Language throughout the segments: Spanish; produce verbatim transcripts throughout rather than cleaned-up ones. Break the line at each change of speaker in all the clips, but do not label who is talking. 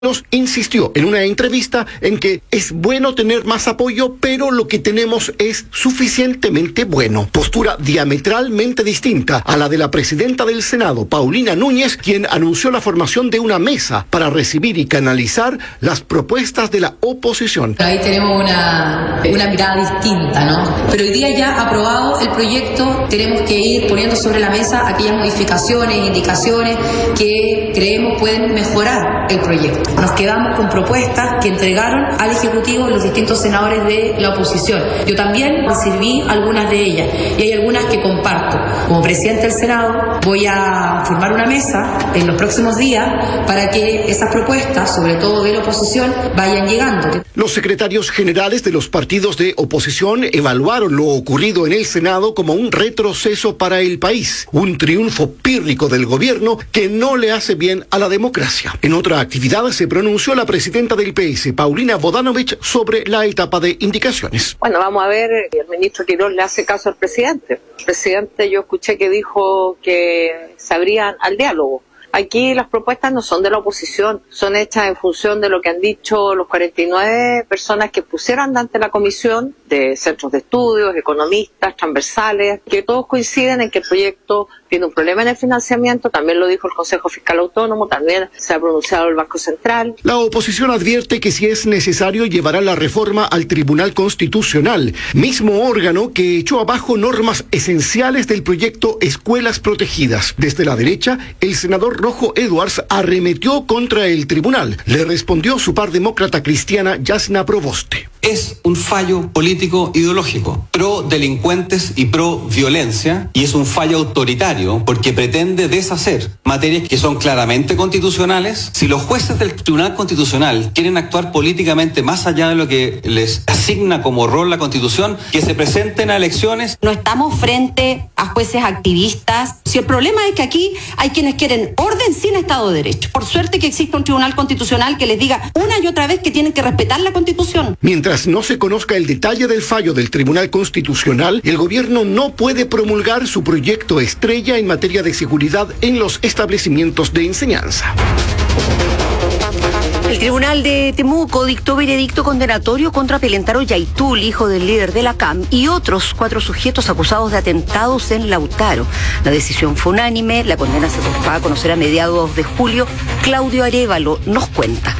Insistió en una entrevista en que es bueno tener más apoyo, pero lo que tenemos es suficientemente bueno. Postura diametralmente distinta a la de la presidenta del Senado, Paulina Núñez, quien anunció la formación de una mesa para recibir y canalizar las propuestas de la oposición.
Ahí tenemos una, una mirada distinta, ¿no? Pero hoy día ya aprobado el proyecto, tenemos que ir poniendo sobre la mesa aquellas modificaciones, indicaciones que creemos pueden mejorar el proyecto. Nos quedamos con propuestas que entregaron al Ejecutivo los distintos senadores de la oposición. Yo también recibí algunas de ellas y hay algunas que comparto. Como presidente del Senado voy a formar una mesa en los próximos días para que esas propuestas, sobre todo de la oposición, vayan llegando.
Los secretarios generales de los partidos de oposición evaluaron lo ocurrido en el Senado como un retroceso para el país, un triunfo pírrico del gobierno que no le hace bien a la democracia. En otra actividad se pronunció la presidenta del P S, Paulina Bodanovich, sobre la etapa de indicaciones.
Bueno, vamos a ver, el ministro Quirós le hace caso al presidente. El presidente, yo escuché que dijo que se abrían al diálogo. Aquí las propuestas no son de la oposición, son hechas en función de lo que han dicho los cuarenta y nueve personas que pusieron ante la comisión, de centros de estudios, economistas, transversales, que todos coinciden en que el proyecto tiene un problema en el financiamiento. También lo dijo el Consejo Fiscal Autónomo, también se ha pronunciado el Banco Central.
La oposición advierte que si es necesario llevará la reforma al Tribunal Constitucional, mismo órgano que echó abajo normas esenciales del proyecto Escuelas Protegidas. Desde la derecha, el senador Rojo Edwards arremetió contra el tribunal. Le respondió su par demócrata cristiana Yasna Proboste.
Es un fallo político ideológico, pro delincuentes y pro violencia, y es un fallo autoritario porque pretende deshacer materias que son claramente constitucionales. Si los jueces del Tribunal Constitucional quieren actuar políticamente más allá de lo que les asigna como rol la Constitución, que se presenten a elecciones.
No estamos frente a jueces activistas. Si el problema es que aquí hay quienes quieren orden sin Estado de Derecho. Por suerte que existe un Tribunal Constitucional que les diga una y otra vez que tienen que respetar la Constitución.
Mientras no se conozca el detalle del fallo del Tribunal Constitucional, el gobierno no puede promulgar su proyecto estrella en materia de seguridad en los establecimientos de enseñanza.
El Tribunal de Temuco dictó veredicto condenatorio contra Pelentaro Yaitul, hijo del líder de la C A M, y otros cuatro sujetos acusados de atentados en Lautaro. La decisión fue unánime, la condena se va a conocer a mediados de julio. Claudio Arévalo nos cuenta.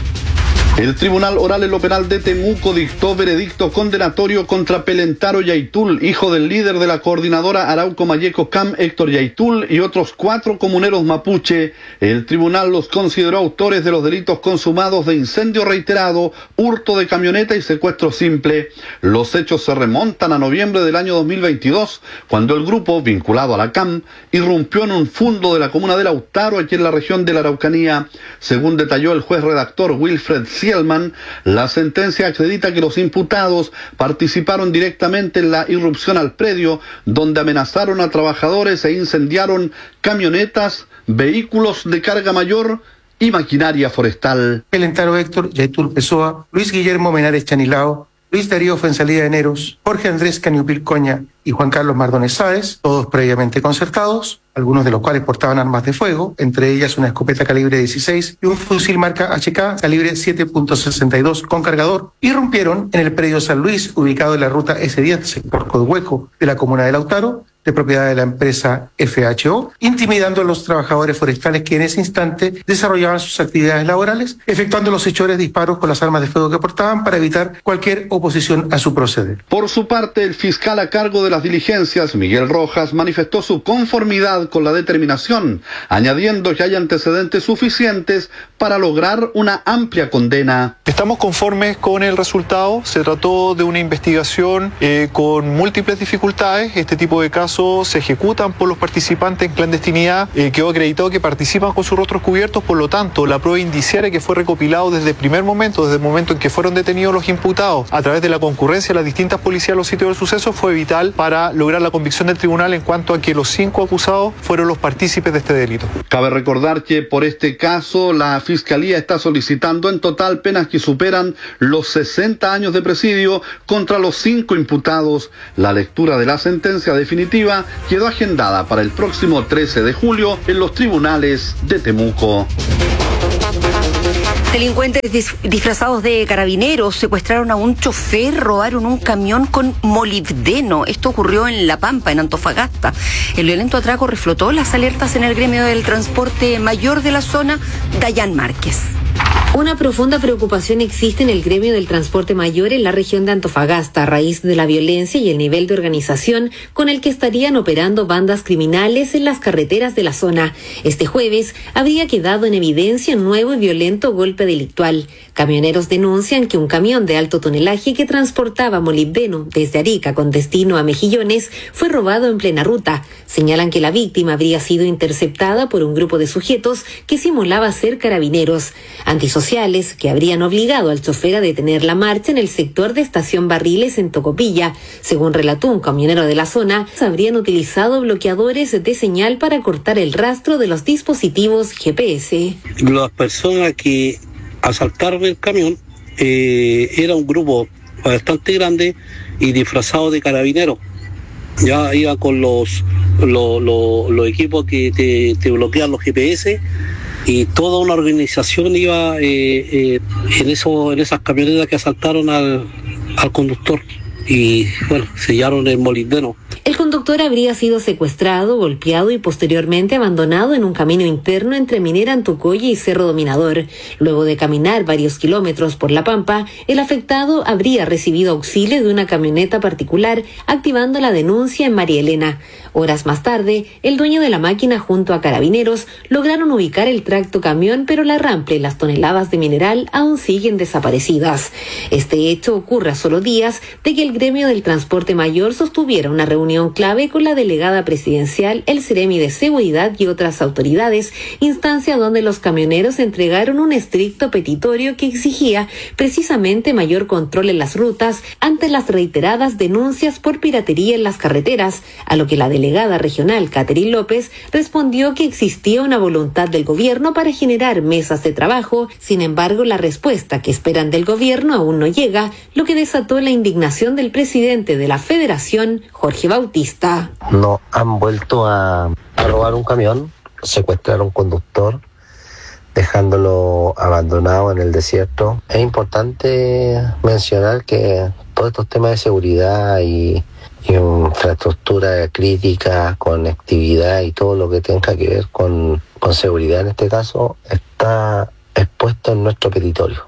El Tribunal Oral en lo Penal de Temuco dictó veredicto condenatorio contra Pelentaro Yaitul, hijo del líder de la coordinadora Arauco Mayeco C A M, Héctor Yaitul, y otros cuatro comuneros mapuche. El tribunal los consideró autores de los delitos consumados de incendio reiterado, hurto de camioneta y secuestro simple. Los hechos se remontan a noviembre del año dos mil veintidós, cuando el grupo, vinculado a la C A M, irrumpió en un fundo de la comuna de Lautaro, aquí en la región de la Araucanía. Según detalló el juez redactor Wilfred Sielman, la sentencia acredita que los imputados participaron directamente en la irrupción al predio, donde amenazaron a trabajadores e incendiaron camionetas, vehículos de carga mayor y maquinaria forestal.
Pelentaro Héctor Yaitul Pessoa, Luis Guillermo Menares Chanilao, Luis Darío Fuenzalida de Neros, Jorge Andrés Caniupil Coña y Juan Carlos Mardones Sáez, todos previamente concertados, algunos de los cuales portaban armas de fuego, entre ellas una escopeta calibre dieciséis y un fusil marca H K calibre siete punto sesenta y dos con cargador, irrumpieron en el predio San Luis, ubicado en la ruta ese diez, sector Codueco, de la comuna de Lautaro, de propiedad de la empresa F H O, intimidando a los trabajadores forestales que en ese instante desarrollaban sus actividades laborales, efectuando los hechores disparos con las armas de fuego que portaban para evitar cualquier oposición a su proceder.
Por su parte, el fiscal a cargo de las diligencias, Miguel Rojas, manifestó su conformidad con la determinación, añadiendo que hay antecedentes suficientes para lograr una amplia condena.
Estamos conformes con el resultado. Se trató de una investigación eh, con múltiples dificultades. Este tipo de casos se ejecutan por los participantes en clandestinidad. Eh, quedó acreditado que participan con sus rostros cubiertos, por lo tanto, la prueba indiciaria que fue recopilado desde el primer momento, desde el momento en que fueron detenidos los imputados, a través de la concurrencia de las distintas policías a los sitios del suceso, fue vital para lograr la convicción del tribunal en cuanto a que los cinco acusados fueron los partícipes de este delito.
Cabe recordar que por este caso la Fiscalía está solicitando en total penas que superan los sesenta años de presidio contra los cinco imputados. La lectura de la sentencia definitiva quedó agendada para el próximo trece de julio en los tribunales de Temuco.
Delincuentes dis- disfrazados de carabineros secuestraron a un chofer, robaron un camión con molibdeno. Esto ocurrió en La Pampa, en Antofagasta. El violento atraco reflotó las alertas en el gremio del transporte mayor de la zona, Dayan Márquez.
Una profunda preocupación existe en el gremio del transporte mayor en la región de Antofagasta a raíz de la violencia y el nivel de organización con el que estarían operando bandas criminales en las carreteras de la zona. Este jueves habría quedado en evidencia un nuevo y violento golpe delictual. Camioneros denuncian que un camión de alto tonelaje que transportaba molibdeno desde Arica con destino a Mejillones fue robado en plena ruta. Señalan que la víctima habría sido interceptada por un grupo de sujetos que simulaba ser carabineros. Antisociales que habrían obligado al chofer a detener la marcha en el sector de Estación Barriles en Tocopilla. Según relató un camionero de la zona, habrían utilizado bloqueadores de señal para cortar el rastro de los dispositivos G P S.
Las personas que asaltaron el camión eh, era un grupo bastante grande y disfrazado de carabineros. Ya iba con los, los, los, los equipos que te, te bloquean los G P S. Y toda una organización iba eh, eh, en eso, en esas camionetas que asaltaron al, al conductor y bueno, sellaron el molibdeno.
El conductor habría sido secuestrado, golpeado y posteriormente abandonado en un camino interno entre Minera Antucoya y Cerro Dominador. Luego de caminar varios kilómetros por La Pampa, el afectado habría recibido auxilio de una camioneta particular, activando la denuncia en María Elena. Horas más tarde, el dueño de la máquina junto a carabineros lograron ubicar el tracto camión, pero la rampa y las toneladas de mineral aún siguen desaparecidas. Este hecho ocurre a solo días de que el gremio del transporte mayor sostuviera una reunión clave con la delegada presidencial, el Ceremi de Seguridad y otras autoridades, instancia donde los camioneros entregaron un estricto petitorio que exigía precisamente mayor control en las rutas ante las reiteradas denuncias por piratería en las carreteras, a lo que la delegada regional, Catherine López, respondió que existía una voluntad del gobierno para generar mesas de trabajo. Sin embargo, la respuesta que esperan del gobierno aún no llega, lo que desató la indignación del presidente de la Federación, Jorge Bautista.
No han vuelto a, a robar un camión, secuestrar a un conductor, dejándolo abandonado en el desierto. Es importante mencionar que todos estos temas de seguridad y infraestructura crítica, conectividad y todo lo que tenga que ver con, con seguridad en este caso está expuesto en nuestro petitorio.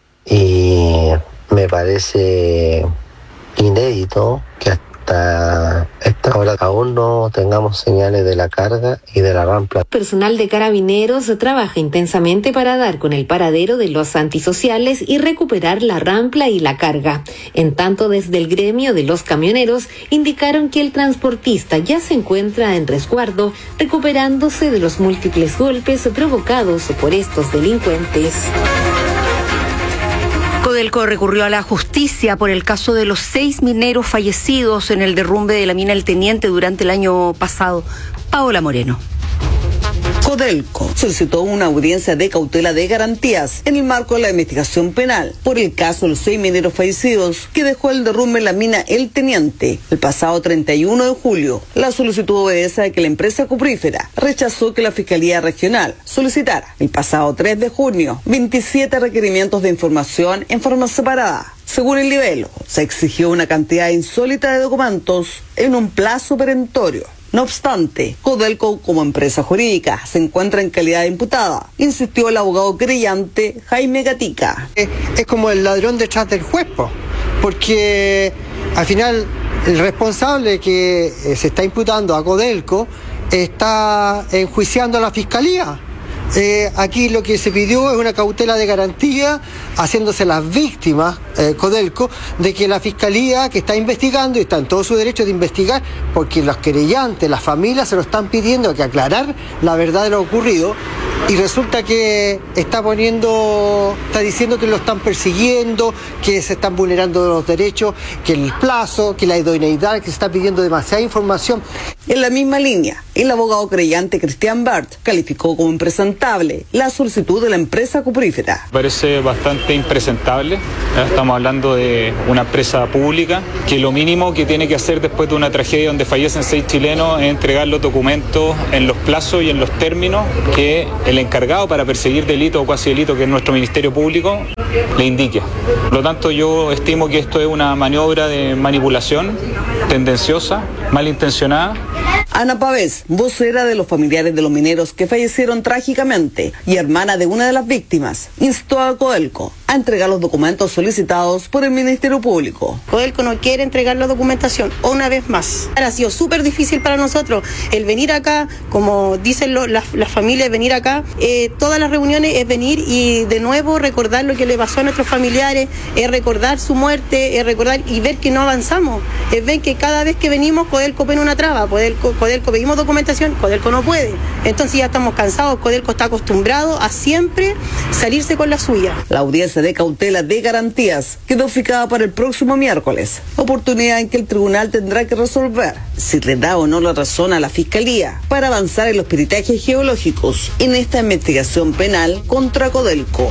Y me parece inédito que hasta esta hora aún no tengamos señales de la carga y de la rampa.
Personal de carabineros trabaja intensamente para dar con el paradero de los antisociales y recuperar la rampla y la carga. En tanto, desde el gremio de los camioneros indicaron que el transportista ya se encuentra en resguardo, recuperándose de los múltiples golpes provocados por estos delincuentes.
Codelco recurrió a la justicia por el caso de los seis mineros fallecidos en el derrumbe de la mina El Teniente durante el año pasado. Paola Moreno.
Codelco solicitó una audiencia de cautela de garantías en el marco de la investigación penal por el caso de los seis mineros fallecidos que dejó el derrumbe en la mina El Teniente el pasado treinta y uno de julio. La solicitud obedece a que la empresa cuprífera rechazó que la Fiscalía Regional solicitara el pasado tres de junio veintisiete requerimientos de información en forma separada. Según el libelo, se exigió una cantidad insólita de documentos en un plazo perentorio. No obstante, Codelco, como empresa jurídica, se encuentra en calidad de imputada, insistió el abogado querellante Jaime Gatica.
Es, es como el ladrón detrás del juez, po, porque al final el responsable que eh, se está imputando a Codelco está enjuiciando a la fiscalía. Eh, aquí lo que se pidió es una cautela de garantía, haciéndose las víctimas, eh, Codelco, de que la fiscalía que está investigando, y está en todo su derecho de investigar, porque los querellantes, las familias se lo están pidiendo, que aclarar la verdad de lo ocurrido, y resulta que está poniendo, está diciendo que lo están persiguiendo, que se están vulnerando los derechos, que el plazo, que la idoneidad, que se está pidiendo demasiada información.
En la misma línea, el abogado creyente Cristian Bart calificó como impresentable la solicitud de la empresa cuprífera.
Parece bastante impresentable. Estamos hablando de una empresa pública que lo mínimo que tiene que hacer después de una tragedia donde fallecen seis chilenos es entregar los documentos en los plazos y en los términos que el encargado para perseguir delito o cuasi delito, que es nuestro Ministerio Público, le indique. Por lo tanto, yo estimo que esto es una maniobra de manipulación tendenciosa, malintencionada.
Ana Pavés, vocera de los familiares de los mineros que fallecieron trágicamente y hermana de una de las víctimas, instó a Codelco a entregar los documentos solicitados por el Ministerio Público.
Codelco no quiere entregar la documentación una vez más. Ha sido súper difícil para nosotros el venir acá, como dicen lo, las, las familias, venir acá. Eh, todas las reuniones es venir y de nuevo recordar lo que le pasó a nuestros familiares, es recordar su muerte, es recordar y ver que no avanzamos. Es ver que cada vez que venimos Codelco pone una traba, Codelco, Codelco pedimos documentación, Codelco no puede. Entonces ya estamos cansados, Codelco está acostumbrado a siempre salirse con la suya.
La audiencia de cautela de garantías quedó fijada para el próximo miércoles, oportunidad en que el tribunal tendrá que resolver si le da o no la razón a la Fiscalía para avanzar en los peritajes geológicos en esta investigación penal contra Codelco.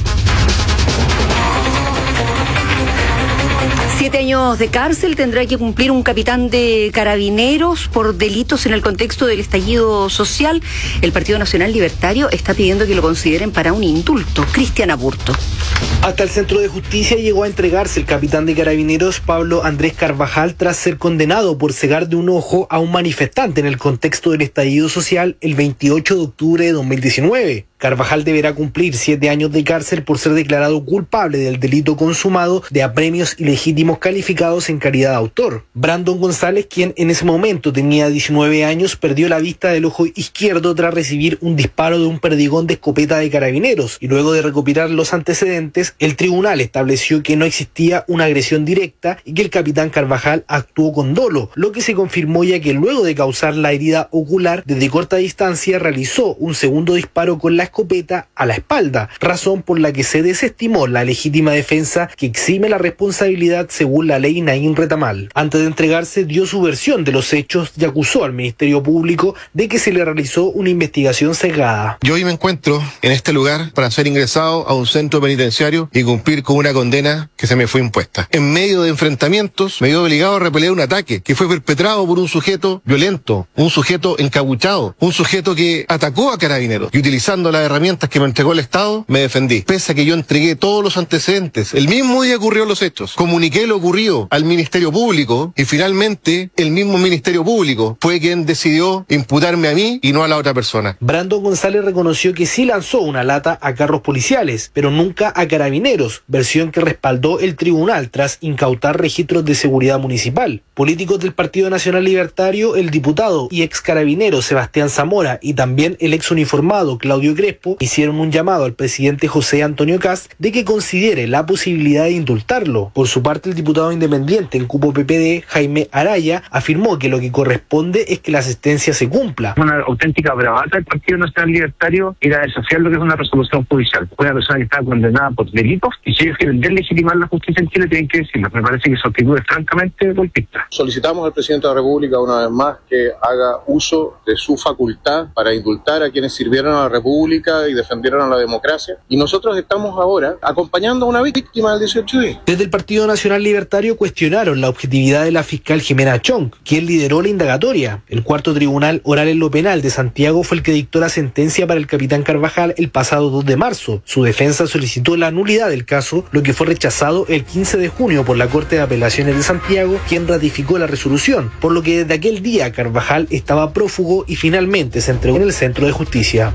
Siete años de cárcel tendrá que cumplir un capitán de Carabineros por delitos en el contexto del estallido social. El Partido Nacional Libertario está pidiendo que lo consideren para un indulto. Cristian Aburto.
Hasta el Centro de Justicia llegó a entregarse el capitán de Carabineros Pablo Andrés Carvajal tras ser condenado por cegar de un ojo a un manifestante en el contexto del estallido social el veintiocho de octubre de dos mil diecinueve. Carvajal deberá cumplir siete años de cárcel por ser declarado culpable del delito consumado de apremios ilegítimos calificados en calidad de autor. Brandon González, quien en ese momento tenía diecinueve años, perdió la vista del ojo izquierdo tras recibir un disparo de un perdigón de escopeta de Carabineros, y luego de recopilar los antecedentes, el tribunal estableció que no existía una agresión directa y que el capitán Carvajal actuó con dolo, lo que se confirmó ya que luego de causar la herida ocular desde corta distancia realizó un segundo disparo con la escopeta a la espalda, razón por la que se desestimó la legítima defensa que exime la responsabilidad según la ley Naín Retamal. Antes de entregarse dio su versión de los hechos y acusó al Ministerio Público de que se le realizó una investigación sesgada.
Yo hoy me encuentro en este lugar para ser ingresado a un centro penitenciario y cumplir con una condena que se me fue impuesta. En medio de enfrentamientos me vi obligado a repeler un ataque que fue perpetrado por un sujeto violento, un sujeto encapuchado, un sujeto que atacó a Carabineros y utilizando la herramientas que me entregó el Estado, me defendí. Pese a que yo entregué todos los antecedentes, el mismo día ocurrió los hechos. Comuniqué lo ocurrido al Ministerio Público y finalmente el mismo Ministerio Público fue quien decidió imputarme a mí y no a la otra persona.
Brandon González reconoció que sí lanzó una lata a carros policiales, pero nunca a Carabineros, versión que respaldó el tribunal tras incautar registros de seguridad municipal. Políticos del Partido Nacional Libertario, el diputado y ex carabinero Sebastián Zamora y también el ex uniformado Claudio Crespo hicieron un llamado al presidente José Antonio Kast de que considere la posibilidad de indultarlo. Por su parte, el diputado independiente en cupo P P D, Jaime Araya, afirmó que lo que corresponde es que la sentencia se cumpla.
Una auténtica bravata del Partido Nacional Libertario ir a desafiar lo que es una resolución judicial. Una persona que está condenada por delitos y si ellos quieren deslegitimar la justicia en Chile tienen que decirlo. Me parece que su actitud es francamente golpista.
Solicitamos al presidente de la República una vez más que haga uso de su facultad para indultar a quienes sirvieron a la República y defendieron a la democracia, y nosotros estamos ahora acompañando a una víctima del dieciocho de.
Desde el Partido Nacional Libertario cuestionaron la objetividad de la fiscal Jimena Chong, quien lideró la indagatoria. El cuarto tribunal oral en lo penal de Santiago fue el que dictó la sentencia para el capitán Carvajal el pasado dos de marzo. Su defensa solicitó la nulidad del caso, lo que fue rechazado el quince de junio por la Corte de Apelaciones de Santiago, quien ratificó la resolución, por lo que desde aquel día Carvajal estaba prófugo y finalmente se entregó en el Centro de Justicia.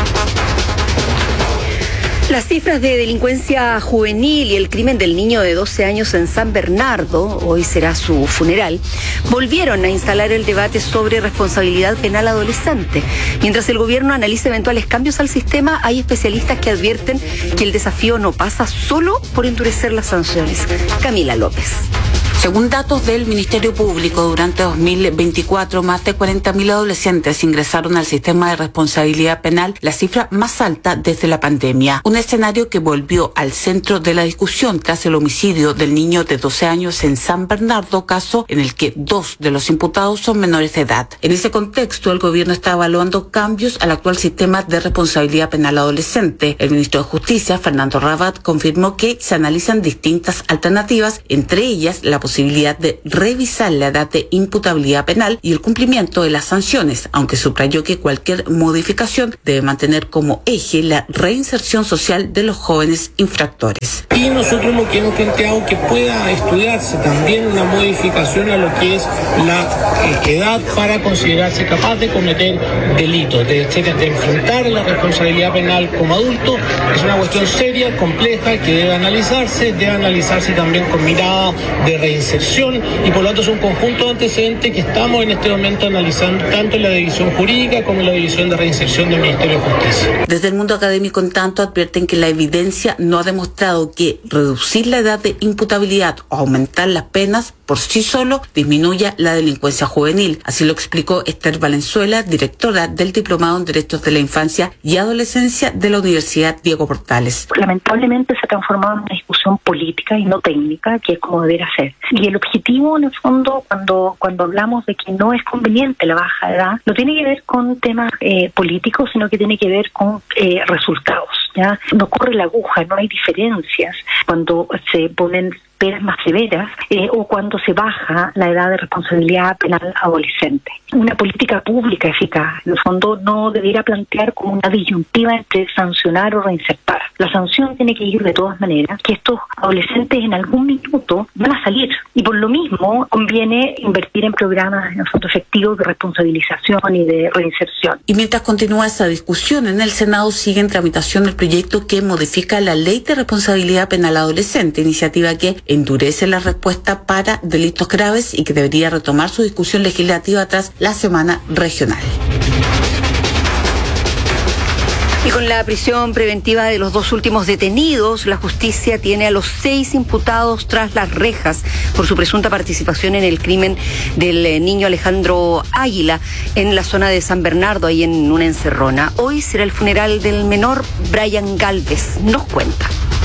Las cifras de delincuencia juvenil y el crimen del niño de doce años en San Bernardo, hoy será su funeral, volvieron a instalar el debate sobre responsabilidad penal adolescente. Mientras el gobierno analiza eventuales cambios al sistema, hay especialistas que advierten que el desafío no pasa solo por endurecer las sanciones. Camila López.
Según datos del Ministerio Público, durante dos mil veinticuatro, más de cuarenta mil adolescentes ingresaron al sistema de responsabilidad penal, la cifra más alta desde la pandemia. Un escenario que volvió al centro de la discusión tras el homicidio del niño de doce años en San Bernardo, caso en el que dos de los imputados son menores de edad. En ese contexto, el gobierno está evaluando cambios al actual sistema de responsabilidad penal adolescente. El ministro de Justicia, Fernando Rabat, confirmó que se analizan distintas alternativas, entre ellas la posibilidad de revisar la edad de imputabilidad penal y el cumplimiento de las sanciones, aunque subrayó que cualquier modificación debe mantener como eje la reinserción social de los jóvenes infractores.
Y nosotros lo que hemos planteado que pueda estudiarse también una modificación a lo que es la eh, edad para considerarse capaz de cometer delitos, de, de enfrentar la responsabilidad penal como adulto. Es una cuestión seria, compleja, que debe analizarse, debe analizarse también con mirada de reinserción y por lo tanto es un conjunto de antecedentes que estamos en este momento analizando tanto en la división jurídica como en la división de reinserción del Ministerio de Justicia.
Desde el mundo académico, en tanto, advierten que la evidencia no ha demostrado que reducir la edad de imputabilidad o aumentar las penas por sí solo disminuya la delincuencia juvenil. Así lo explicó Esther Valenzuela, directora del Diplomado en Derechos de la Infancia y Adolescencia de la Universidad Diego Portales.
Lamentablemente se ha transformado en una discusión política y no técnica, que es como debería ser. Y el objetivo, en el fondo, cuando cuando hablamos de que no es conveniente la baja de edad, no tiene que ver con temas eh, políticos, sino que tiene que ver con eh, resultados. ¿Ya? No corre la aguja, no hay diferencias cuando se ponen penas más severas eh, o cuando se baja la edad de responsabilidad penal adolescente. Una política pública eficaz, en el fondo, no debiera plantear como una disyuntiva entre sancionar o reinsertar. La sanción tiene que ir de todas maneras, que estos adolescentes en algún minuto van a salir y por lo mismo conviene invertir en programas en el fondo efectivos de responsabilización y de reinserción.
Y mientras continúa esa discusión, en el Senado sigue en tramitación el proyecto que modifica la Ley de Responsabilidad Penal Adolescente, iniciativa que endurece la respuesta para delitos graves y que debería retomar su discusión legislativa tras la semana regional.
Y con la prisión preventiva de los dos últimos detenidos, la justicia tiene a los seis imputados tras las rejas por su presunta participación en el crimen del niño Alejandro Águila en la zona de San Bernardo, ahí en una encerrona. Hoy será el funeral del menor Brian Galvez. Nos cuenta.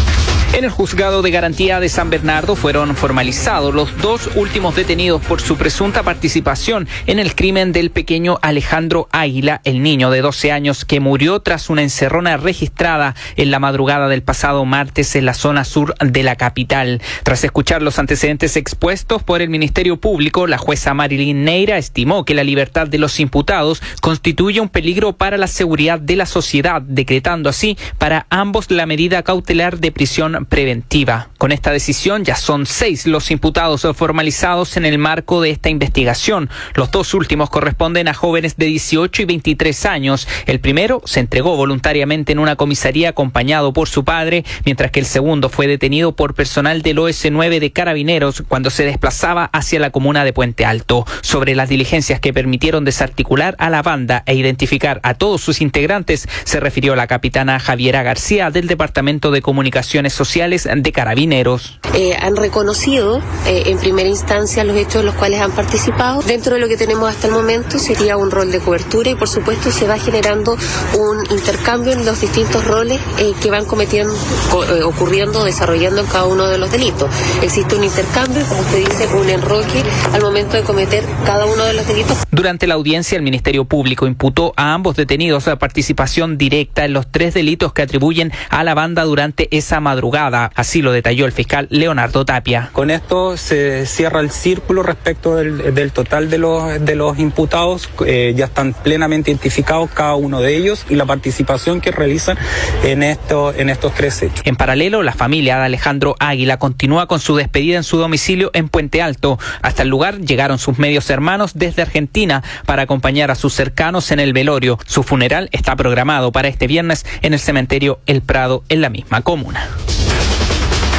En el juzgado de garantía de San Bernardo fueron formalizados los dos últimos detenidos por su presunta participación en el crimen del pequeño Alejandro Águila, el niño de doce años que murió tras una encerrona registrada en la madrugada del pasado martes en la zona sur de la capital. Tras escuchar los antecedentes expuestos por el Ministerio Público, la jueza Marilyn Neira estimó que la libertad de los imputados constituye un peligro para la seguridad de la sociedad, decretando así para ambos la medida cautelar de prisión preventiva. Con esta decisión ya son seis los imputados formalizados en el marco de esta investigación. Los dos últimos corresponden a jóvenes de dieciocho y veintitrés años. El primero se entregó voluntariamente en una comisaría acompañado por su padre, mientras que el segundo fue detenido por personal del O S nueve de Carabineros cuando se desplazaba hacia la comuna de Puente Alto. Sobre las diligencias que permitieron desarticular a la banda e identificar a todos sus integrantes, se refirió la capitana Javiera García del Departamento de Comunicaciones Sociales de Carabineros.
Eh, han reconocido eh, en primera instancia los hechos en los cuales han participado. Dentro de lo que tenemos hasta el momento sería un rol de cobertura y por supuesto se va generando un intercambio en los distintos roles eh, que van cometiendo, co- eh, ocurriendo, desarrollando en cada uno de los delitos. Existe un intercambio, como usted dice, un enroque al momento de cometer cada uno de los delitos.
Durante la audiencia, el Ministerio Público imputó a ambos detenidos la participación directa en los tres delitos que atribuyen a la banda durante esa madrugada. Así lo detalló el fiscal Leonardo Tapia.
Con esto se cierra el círculo respecto del, del total de los, de los imputados. Eh, ya están plenamente identificados cada uno de ellos y la participación que realizan en, esto, en estos tres hechos.
En paralelo, la familia de Alejandro Águila continúa con su despedida en su domicilio en Puente Alto. Hasta el lugar llegaron sus medios hermanos desde Argentina para acompañar a sus cercanos en el velorio. Su funeral está programado para este viernes en el cementerio El Prado, en la misma comuna.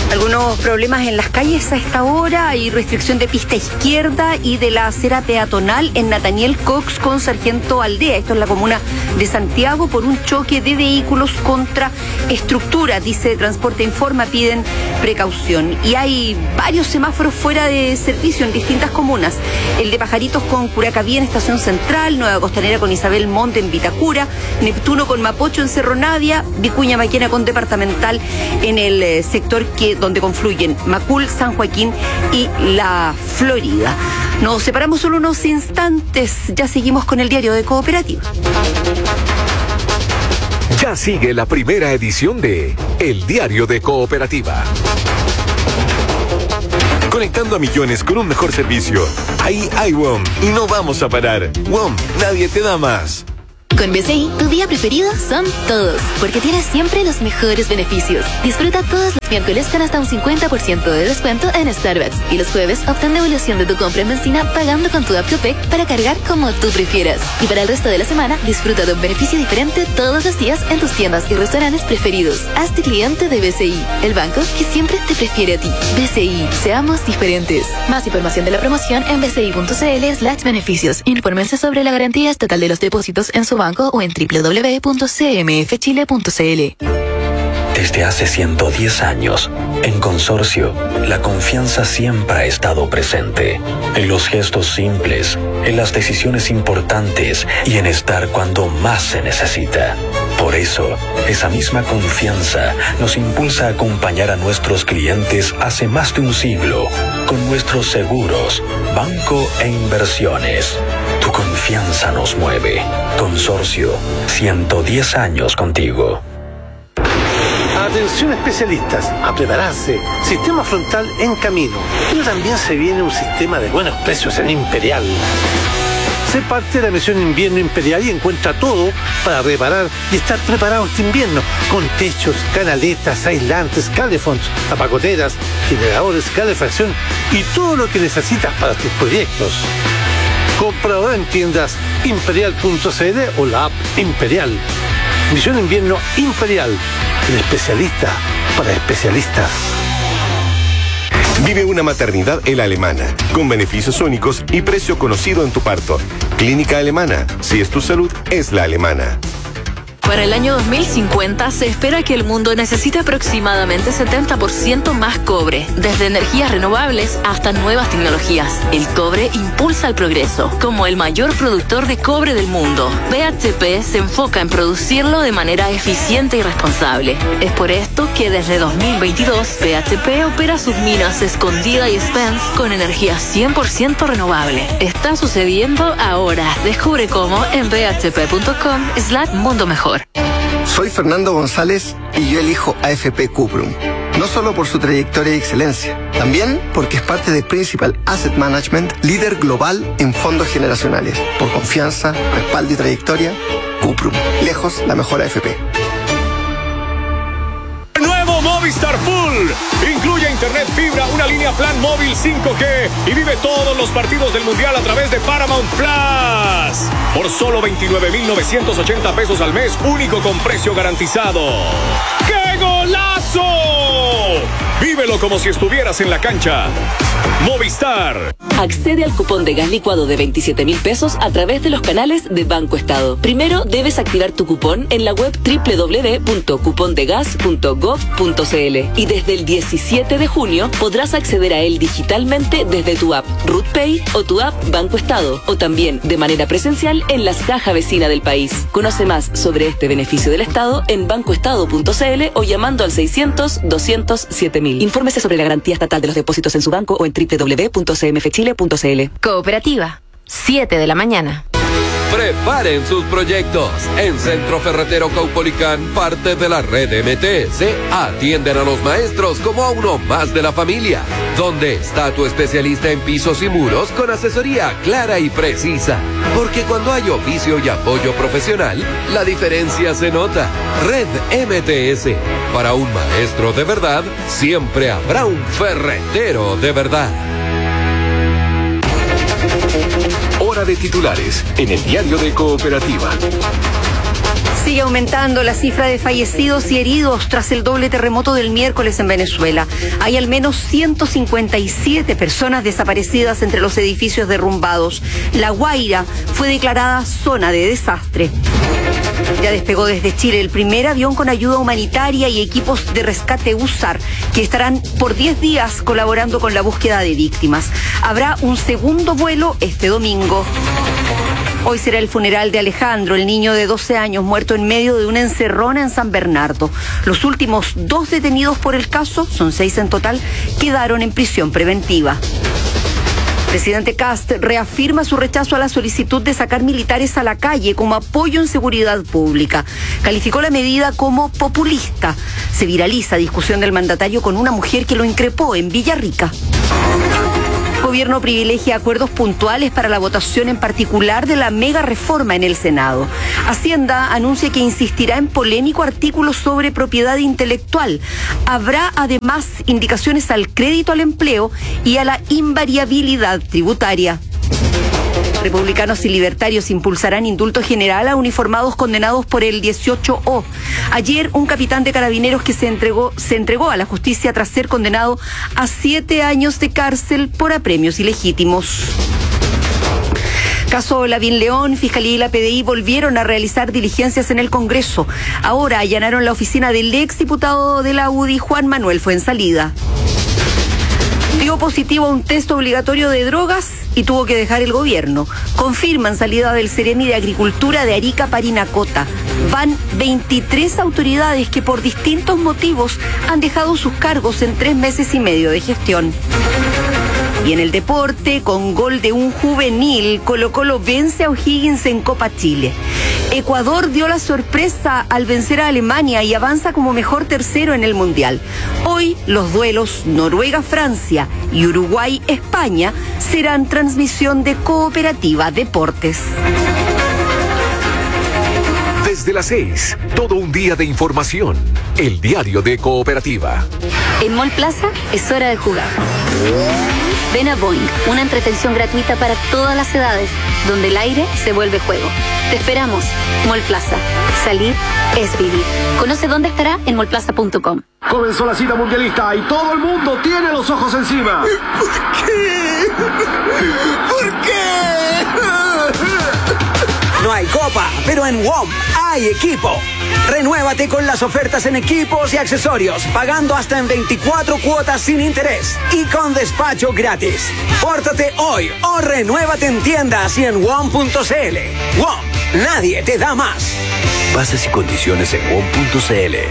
Algunos problemas en las calles a esta hora. Hay restricción de pista izquierda y de la acera peatonal en Nathaniel Cox con Sargento Aldea. Esto es la comuna de Santiago por un choque de vehículos contra estructuras. Dice Transporte Informa, piden precaución. Y hay varios semáforos fuera de servicio en distintas comunas. El de Pajaritos con Curacaví en Estación Central, Nueva Costanera con Isabel Monte en Vitacura, Neptuno con Mapocho en Cerro Navia, Vicuña Maquena con Departamental en el eh, sector que donde confluyen Macul, San Joaquín y La Florida. Nos separamos solo unos instantes, ya seguimos con el diario de Cooperativa.
Ya sigue la primera edición de El Diario de Cooperativa. Conectando a millones con un mejor servicio. Ahí hay W O M y no vamos a parar. W O M, nadie te da más.
Con B C I, tu día preferido son todos, porque tienes siempre los mejores beneficios. Disfruta todos los miércoles con hasta un cincuenta por ciento de descuento en Starbucks y los jueves obtén devolución de tu compra en benzina pagando con tu app Copec para cargar como tú prefieras. Y para el resto de la semana, disfruta de un beneficio diferente todos los días en tus tiendas y restaurantes preferidos. Hazte cliente de B C I, el banco que siempre te prefiere a ti. B C I, seamos diferentes. Más información de la promoción en bci.cl slash beneficios. Infórmense sobre la garantía estatal de los depósitos en su banco o en doble u doble u doble u punto c m f chile punto c l.
Desde hace ciento diez años, en Consorcio, la confianza siempre ha estado presente. En los gestos simples, en las decisiones importantes y en estar cuando más se necesita. Por eso, esa misma confianza nos impulsa a acompañar a nuestros clientes hace más de un siglo con nuestros seguros, banco e inversiones. Tu confianza nos mueve. Consorcio, ciento diez años contigo.
Atención especialistas, a prepararse. Sistema frontal en camino. Pero también se viene un sistema de buenos precios en Imperial. Sé parte de la misión Invierno Imperial y encuentra todo para reparar y estar preparado este invierno. Con techos, canaletas, aislantes, calefons, tapacoteras, generadores, calefacción y todo lo que necesitas para tus proyectos. Comprador en tiendas imperial punto c l o la app Imperial. Misión Invierno Imperial. El especialista para especialistas.
Vive una maternidad en la Alemana, con beneficios únicos y precio conocido en tu parto. Clínica Alemana, si es tu salud, es la alemana.
Para el año dos mil cincuenta se espera que el mundo necesite aproximadamente setenta por ciento más cobre, desde energías renovables hasta nuevas tecnologías. El cobre impulsa el progreso. Como el mayor productor de cobre del mundo, B H P se enfoca en producirlo de manera eficiente y responsable. Es por esto que desde dos mil veintidós B H P opera sus minas Escondida y Spence con energía cien por ciento renovable. Está sucediendo ahora. Descubre cómo en b h p punto com slash mundo mejor.
Soy Fernando González y yo elijo A F P Cuprum. No solo por su trayectoria y excelencia, también porque es parte de Principal Asset Management, líder global en fondos generacionales. Por confianza, respaldo y trayectoria, Cuprum. Lejos la mejor A F P.
Nuevo Movistar Full. Incluye internet fibra, una línea plan móvil cinco G y vive todos los partidos del Mundial a través de Paramount Plus. Por solo veintinueve mil novecientos ochenta pesos al mes, único con precio garantizado. ¡Qué golazo! Vívelo como si estuvieras en la cancha. Movistar.
Accede al cupón de gas licuado de veintisiete mil pesos a través de los canales de Banco Estado. Primero debes activar tu cupón en la web doble u doble u doble u punto cupondegas punto gov punto c l y desde el diecisiete de junio podrás acceder a él digitalmente desde tu app RutPay o tu app Banco Estado o también de manera presencial en las cajas vecinas del país. Conoce más sobre este beneficio del Estado en bancoestado punto c l o llamando al seiscientos, doscientos siete mil. Infórmese sobre la garantía estatal de los depósitos en su banco o en doble u doble u doble u punto c m f chile punto c l.
Cooperativa, siete de la mañana.
Preparen sus proyectos. En Centro Ferretero Caupolicán, parte de la red M T S, atienden a los maestros como a uno más de la familia. ¿Dónde está tu especialista en pisos y muros con asesoría clara y precisa? Porque cuando hay oficio y apoyo profesional, la diferencia se nota. Red M T S. Para un maestro de verdad, siempre habrá un ferretero de verdad. Hora de titulares en el diario de Cooperativa.
Sigue aumentando la cifra de fallecidos y heridos tras el doble terremoto del miércoles en Venezuela. Hay al menos ciento cincuenta y siete personas desaparecidas entre los edificios derrumbados. La Guaira fue declarada zona de desastre. Ya despegó desde Chile el primer avión con ayuda humanitaria y equipos de rescate U S A R, que estarán por diez días colaborando con la búsqueda de víctimas. Habrá un segundo vuelo este domingo. Hoy será el funeral de Alejandro, el niño de doce años muerto en medio de una encerrona en San Bernardo. Los últimos dos detenidos por el caso, son seis en total, quedaron en prisión preventiva. Presidente Kast reafirma su rechazo a la solicitud de sacar militares a la calle como apoyo en seguridad pública. Calificó la medida como populista. Se viraliza discusión del mandatario con una mujer que lo increpó en Villarrica. El gobierno privilegia acuerdos puntuales para la votación en particular de la mega reforma en el Senado. Hacienda anuncia que insistirá en polémico artículo sobre propiedad intelectual. Habrá además indicaciones al crédito al empleo y a la invariabilidad tributaria. Republicanos y libertarios impulsarán indulto general a uniformados condenados por el dieciocho O. Ayer, un capitán de carabineros que se entregó, se entregó a la justicia tras ser condenado a siete años de cárcel por apremios ilegítimos. Caso Lavín León, Fiscalía y la P D I volvieron a realizar diligencias en el Congreso. Ahora allanaron la oficina del exdiputado de la U D I, Juan Manuel Fuenzalida. Dio positivo a un test obligatorio de drogas y tuvo que dejar el gobierno. Confirman salida del Ceremi de Agricultura de Arica Parinacota. Van veintitrés autoridades que por distintos motivos han dejado sus cargos en tres meses y medio de gestión. Y en el deporte, con gol de un juvenil, Colo-Colo vence a O'Higgins en Copa Chile. Ecuador dio la sorpresa al vencer a Alemania y avanza como mejor tercero en el Mundial. Hoy los duelos Noruega-Francia y Uruguay-España serán transmisión de Cooperativa Deportes.
Desde las seis, todo un día de información. El diario de Cooperativa.
En Mall Plaza es hora de jugar. Ven a Boing, una entretención gratuita para todas las edades, donde el aire se vuelve juego. Te esperamos. Mall Plaza. Salir es vivir. Conoce dónde estará en mall plaza punto com.
Comenzó la cita mundialista y todo el mundo tiene los ojos encima.
¿Por qué? ¿Por qué?
No hay copa, pero en W O M hay equipo. Renuévate con las ofertas en equipos y accesorios, pagando hasta en veinticuatro cuotas sin interés y con despacho gratis. Pórtate hoy o renuévate en tiendas y en W O M punto c l. W O M, nadie te da más.
Bases y condiciones en W O M punto c l.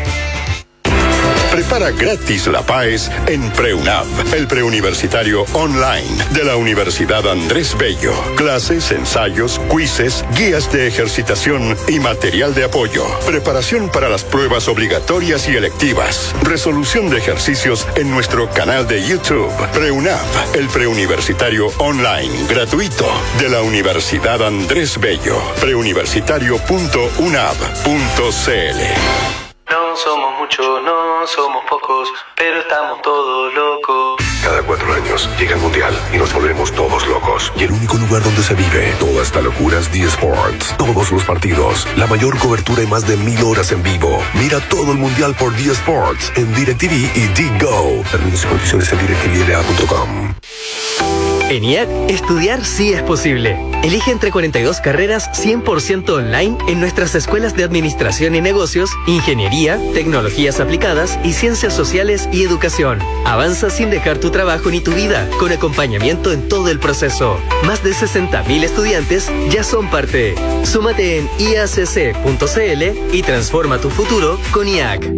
Prepara gratis la P A E S en PreUNAV, el preuniversitario online de la Universidad Andrés Bello. Clases, ensayos, quizzes, guías de ejercitación y material de apoyo. Preparación para las pruebas obligatorias y electivas. Resolución de ejercicios en nuestro canal de YouTube. PreUNAV, el preuniversitario online gratuito de la Universidad Andrés Bello. preuniversitario punto unav punto c l.
No somos muchos, no somos pocos, pero estamos todos locos.
Cada cuatro años llega el Mundial y nos volvemos todos locos. Y el único lugar donde se vive toda esta locura es D-Sports. Todos los partidos, la mayor cobertura y más de mil horas en vivo. Mira todo el Mundial por D-Sports en DirecTV y D-Go. Términos y condiciones en direct t v l a punto com.
En I A C, estudiar sí es posible. Elige entre cuarenta y dos carreras cien por ciento online en nuestras escuelas de Administración y Negocios, Ingeniería, Tecnologías Aplicadas y Ciencias Sociales y Educación. Avanza sin dejar tu trabajo ni tu vida, con acompañamiento en todo el proceso. Más de sesenta mil estudiantes ya son parte. Súmate en i a c c punto c l y transforma tu futuro con I A C.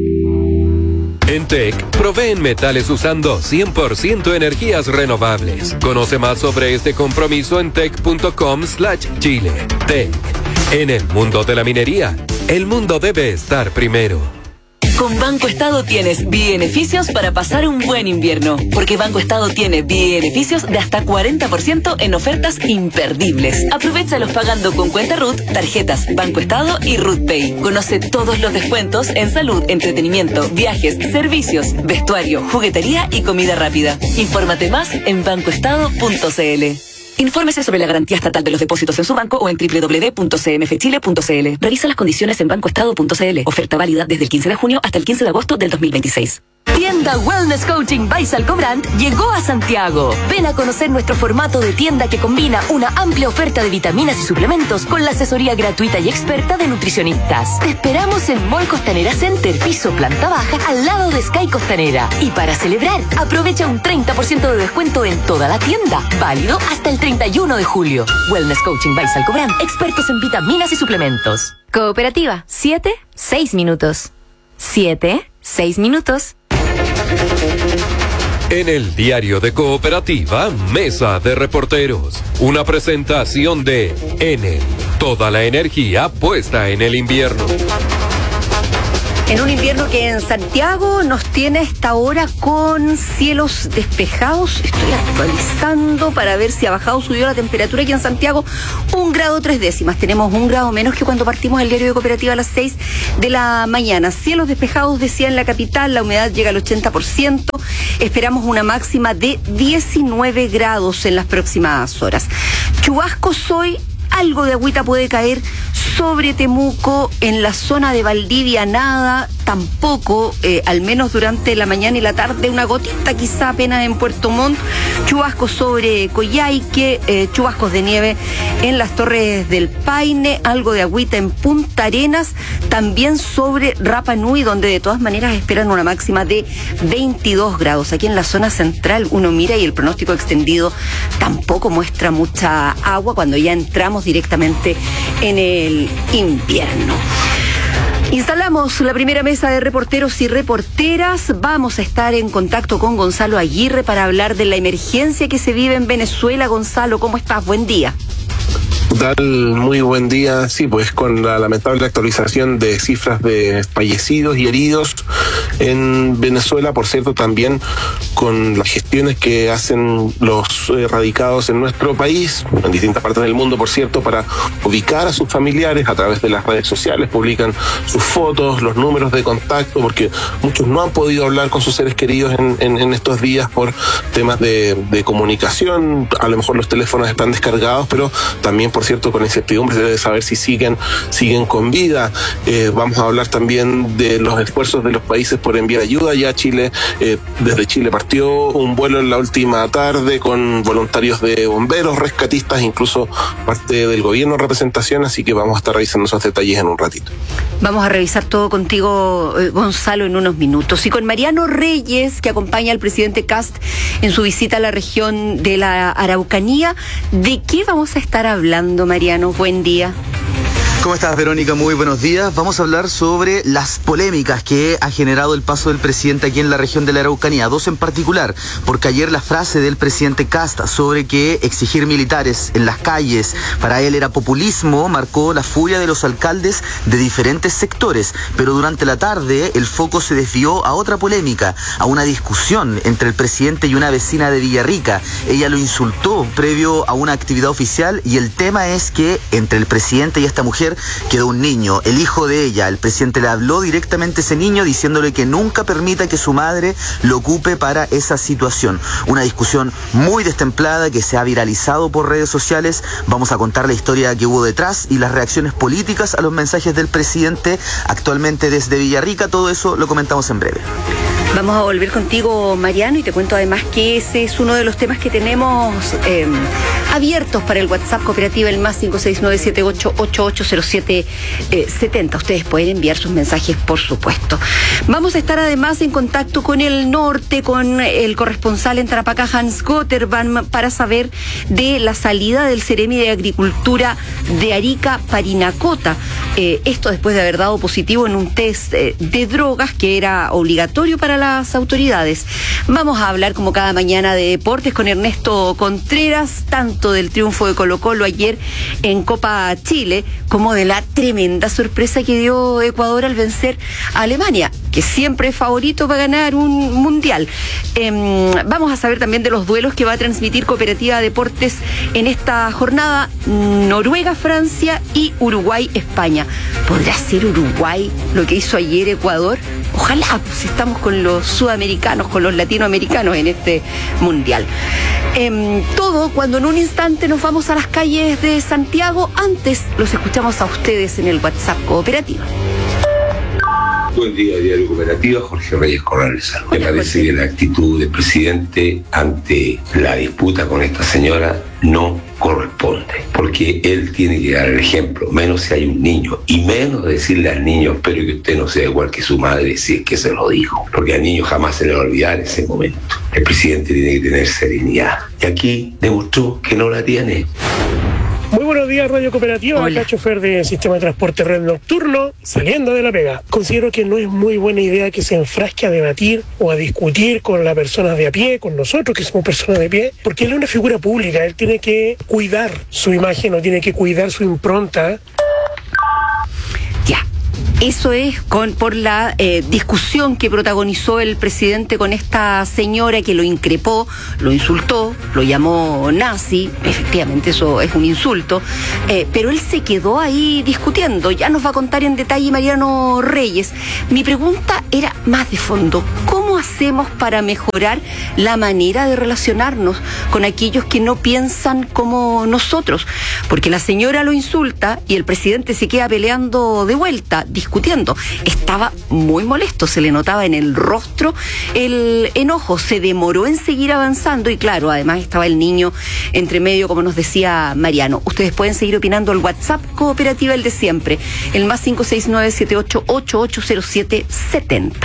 En T E C, proveen metales usando cien por ciento energías renovables. Conoce más sobre este compromiso en tec punto com slash chile. T E C. En el mundo de la minería, el mundo debe estar primero.
Con Banco Estado tienes beneficios para pasar un buen invierno, porque Banco Estado tiene beneficios de hasta cuarenta por ciento en ofertas imperdibles. Aprovéchalos pagando con cuenta R U T, tarjetas Banco Estado y R U T Pay. Conoce todos los descuentos en salud, entretenimiento, viajes, servicios, vestuario, juguetería y comida rápida. Infórmate más en banco estado punto c l. Infórmese sobre la garantía estatal de los depósitos en su banco o en doble u doble u doble u punto c m f chile punto c l. Revisa las condiciones en bancoestado punto c l. Oferta válida desde el quince de junio hasta el quince de agosto del dos mil veintiséis.
Tienda Wellness Coaching by Salcobrand llegó a Santiago. Ven a conocer nuestro formato de tienda que combina una amplia oferta de vitaminas y suplementos con la asesoría gratuita y experta de nutricionistas. Te esperamos en Mall Costanera Center, piso planta baja, al lado de Sky Costanera. Y para celebrar, aprovecha un treinta por ciento de descuento en toda la tienda. Válido hasta el treinta y uno de julio. Wellness Coaching by Salcobrand, expertos en vitaminas y suplementos.
Cooperativa, siete, seis minutos. siete, seis minutos.
En el diario de Cooperativa, Mesa de Reporteros, una presentación de Enel, toda la energía puesta en el invierno.
En un invierno que en Santiago nos tiene esta hora con cielos despejados. Estoy actualizando para ver si ha bajado, subió la temperatura aquí en Santiago un grado tres décimas. Tenemos un grado menos que cuando partimos el diario de Cooperativa a las seis de la mañana. Cielos despejados, decía, en la capital, la humedad llega al ochenta por ciento. Esperamos una máxima de diecinueve grados en las próximas horas. Chubascos hoy. Algo de agüita puede caer sobre Temuco, en la zona de Valdivia nada, tampoco, eh, al menos durante la mañana y la tarde, una gotita quizá apenas en Puerto Montt, chubascos sobre Coyhaique, eh, chubascos de nieve en las Torres del Paine, algo de agüita en Punta Arenas, también sobre Rapa Nui, donde de todas maneras esperan una máxima de veintidós grados. Aquí en la zona central uno mira y el pronóstico extendido tampoco muestra mucha agua cuando ya entramos directamente en el invierno. Instalamos la primera mesa de reporteros y reporteras. Vamos a estar en contacto con Gonzalo Aguirre para hablar de la emergencia que se vive en Venezuela. Gonzalo, ¿cómo estás? Buen día.
¿Qué tal? Muy buen día. Sí, pues con la lamentable actualización de cifras de fallecidos y heridos en Venezuela, por cierto, también con las gestiones que hacen los eh, radicados en nuestro país, en distintas partes del mundo, por cierto, para ubicar a sus familiares a través de las redes sociales, publican sus fotos, los números de contacto, porque muchos no han podido hablar con sus seres queridos en, en, en estos días por temas de, de comunicación. A lo mejor los teléfonos están descargados, pero también, por cierto, con incertidumbre de saber si siguen siguen con vida. Eh, vamos a hablar también de los esfuerzos de los países por enviar ayuda. Ya Chile, eh, desde Chile partió un vuelo en la última tarde con voluntarios de bomberos, rescatistas, incluso parte del gobierno en representación, así que vamos a estar revisando esos detalles en un ratito.
Vamos a revisar todo contigo, eh, Gonzalo, en unos minutos. Y con Mariano Reyes, que acompaña al presidente Kast en su visita a la región de la Araucanía. ¿De qué vamos a estar hablando, Mariano? Buen día.
¿Cómo estás, Verónica? Muy buenos días. Vamos a hablar sobre las polémicas que ha generado el paso del presidente aquí en la región de la Araucanía. Dos en particular, porque ayer la frase del presidente Kast sobre que exigir militares en las calles para él era populismo marcó la furia de los alcaldes de diferentes sectores. Pero durante la tarde el foco se desvió a otra polémica, a una discusión entre el presidente y una vecina de Villarrica. Ella lo insultó previo a una actividad oficial y el tema es que entre el presidente y esta mujer quedó un niño, el hijo de ella. El presidente le habló directamente a ese niño diciéndole que nunca permita que su madre lo ocupe para esa situación. Una discusión muy destemplada que se ha viralizado por redes sociales. Vamos a contar la historia que hubo detrás y las reacciones políticas a los mensajes del presidente actualmente desde Villarrica. Todo eso lo comentamos en breve.
Vamos a volver contigo, Mariano, y te cuento además que ese es uno de los temas que tenemos eh, abiertos para el WhatsApp Cooperativa, el más cinco seis nueve siete ocho ocho ocho cero siete siete cero. Ustedes pueden enviar sus mensajes, por supuesto. Vamos a estar además en contacto con el norte, con el corresponsal en Tarapacá, Hans Gotterban, para saber de la salida del Ceremi de Agricultura de Arica, Parinacota. Eh, esto después de haber dado positivo en un test eh, de drogas que era obligatorio para las autoridades. Vamos a hablar como cada mañana de deportes con Ernesto Contreras, tanto del triunfo de Colo-Colo ayer en Copa Chile, como de la tremenda sorpresa que dio Ecuador al vencer a Alemania, que siempre es favorito para ganar un mundial. Eh, vamos a saber también de los duelos que va a transmitir Cooperativa Deportes en esta jornada: Noruega, Francia y Uruguay, España. ¿Podrá ser Uruguay lo que hizo ayer Ecuador? Ojalá, pues estamos con los sudamericanos, con los latinoamericanos en este mundial. Eh, todo cuando en un instante nos vamos a las calles de Santiago. Antes los escuchamos a ustedes en el WhatsApp Cooperativa.
Buen día, Diario Cooperativa. Jorge Reyes Corrales. Me parece que la actitud del presidente ante la disputa con esta señora no corresponde, porque él tiene que dar el ejemplo, menos si hay un niño, y menos decirle al niño, espero que usted no sea igual que su madre, si es que se lo dijo, porque al niño jamás se le va a olvidar ese momento. El presidente tiene que tener serenidad, y aquí demostró que no la tiene.
Muy buenos días, Radio Cooperativa. Acá chofer de Sistema de Transporte Red Nocturno, saliendo de la pega. Considero que no es muy buena idea que se enfrasque a debatir o a discutir con las personas de a pie, con nosotros que somos personas de pie, porque él es una figura pública, él tiene que cuidar su imagen o tiene que cuidar su impronta.
Ya. Eso es con, por la eh, discusión que protagonizó el presidente con esta señora que lo increpó, lo insultó, lo llamó nazi. Efectivamente, eso es un insulto. Eh, pero él se quedó ahí discutiendo. Ya nos va a contar en detalle Mariano Reyes. Mi pregunta era más de fondo. ¿Cómo hacemos para mejorar la manera de relacionarnos con aquellos que no piensan como nosotros? Porque la señora lo insulta y el presidente se queda peleando de vuelta, discutiendo. Estaba muy molesto, se le notaba en el rostro el enojo, se demoró en seguir avanzando y claro, además estaba el niño entre medio, como nos decía Mariano. Ustedes pueden seguir opinando al WhatsApp Cooperativa, el de siempre, el más cinco seis nueve siete ocho ocho ocho cero siete siete cero.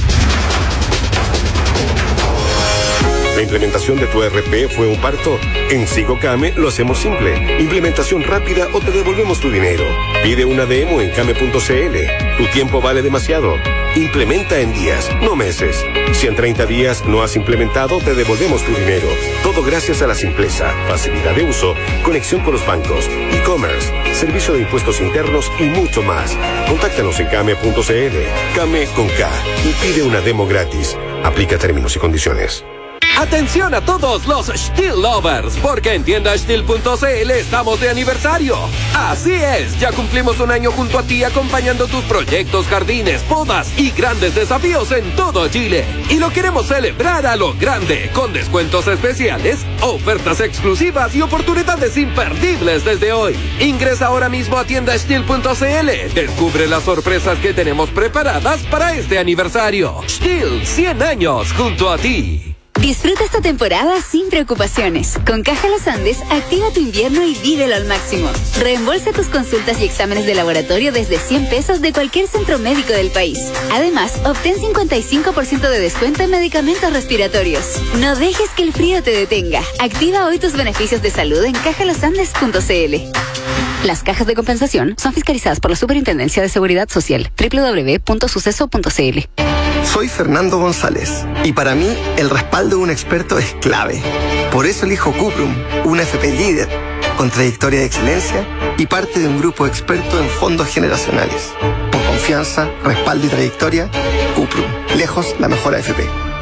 ¿La implementación de tu E R P fue un parto? En SigoCame lo hacemos simple. Implementación rápida o te devolvemos tu dinero. Pide una demo en came punto cl. Tu tiempo vale demasiado. Implementa en días, no meses. Si en treinta días no has implementado, te devolvemos tu dinero. Todo gracias a la simpleza, facilidad de uso, conexión con los bancos, e-commerce, servicio de impuestos internos y mucho más. Contáctanos en came punto cl. Came con K y pide una demo gratis. Aplica términos y condiciones.
Atención a todos los Stihl lovers, porque en tienda stihl punto cl estamos de aniversario. Así es, ya cumplimos un año junto a ti acompañando tus proyectos, jardines, podas y grandes desafíos en todo Chile. Y lo queremos celebrar a lo grande, con descuentos especiales, ofertas exclusivas y oportunidades imperdibles desde hoy. Ingresa ahora mismo a tienda stihl punto cl. Descubre las sorpresas que tenemos preparadas para este aniversario. Stihl, cien años junto a ti.
Disfruta esta temporada sin preocupaciones. Con Caja Los Andes, activa tu invierno y vívelo al máximo. Reembolsa tus consultas y exámenes de laboratorio desde cien pesos de cualquier centro médico del país. Además, obtén cincuenta y cinco por ciento de descuento en medicamentos respiratorios. No dejes que el frío te detenga. Activa hoy tus beneficios de salud en caja los andes punto cl. Las cajas de compensación son fiscalizadas por la Superintendencia de Seguridad Social. doble u doble u doble u punto suceso punto cl.
Soy Fernando González y para mí el respaldo de un experto es clave. Por eso elijo Cuprum, una F P líder, con trayectoria de excelencia y parte de un grupo experto en fondos generacionales. Por confianza, respaldo y trayectoria, Cuprum, lejos la mejor A F P.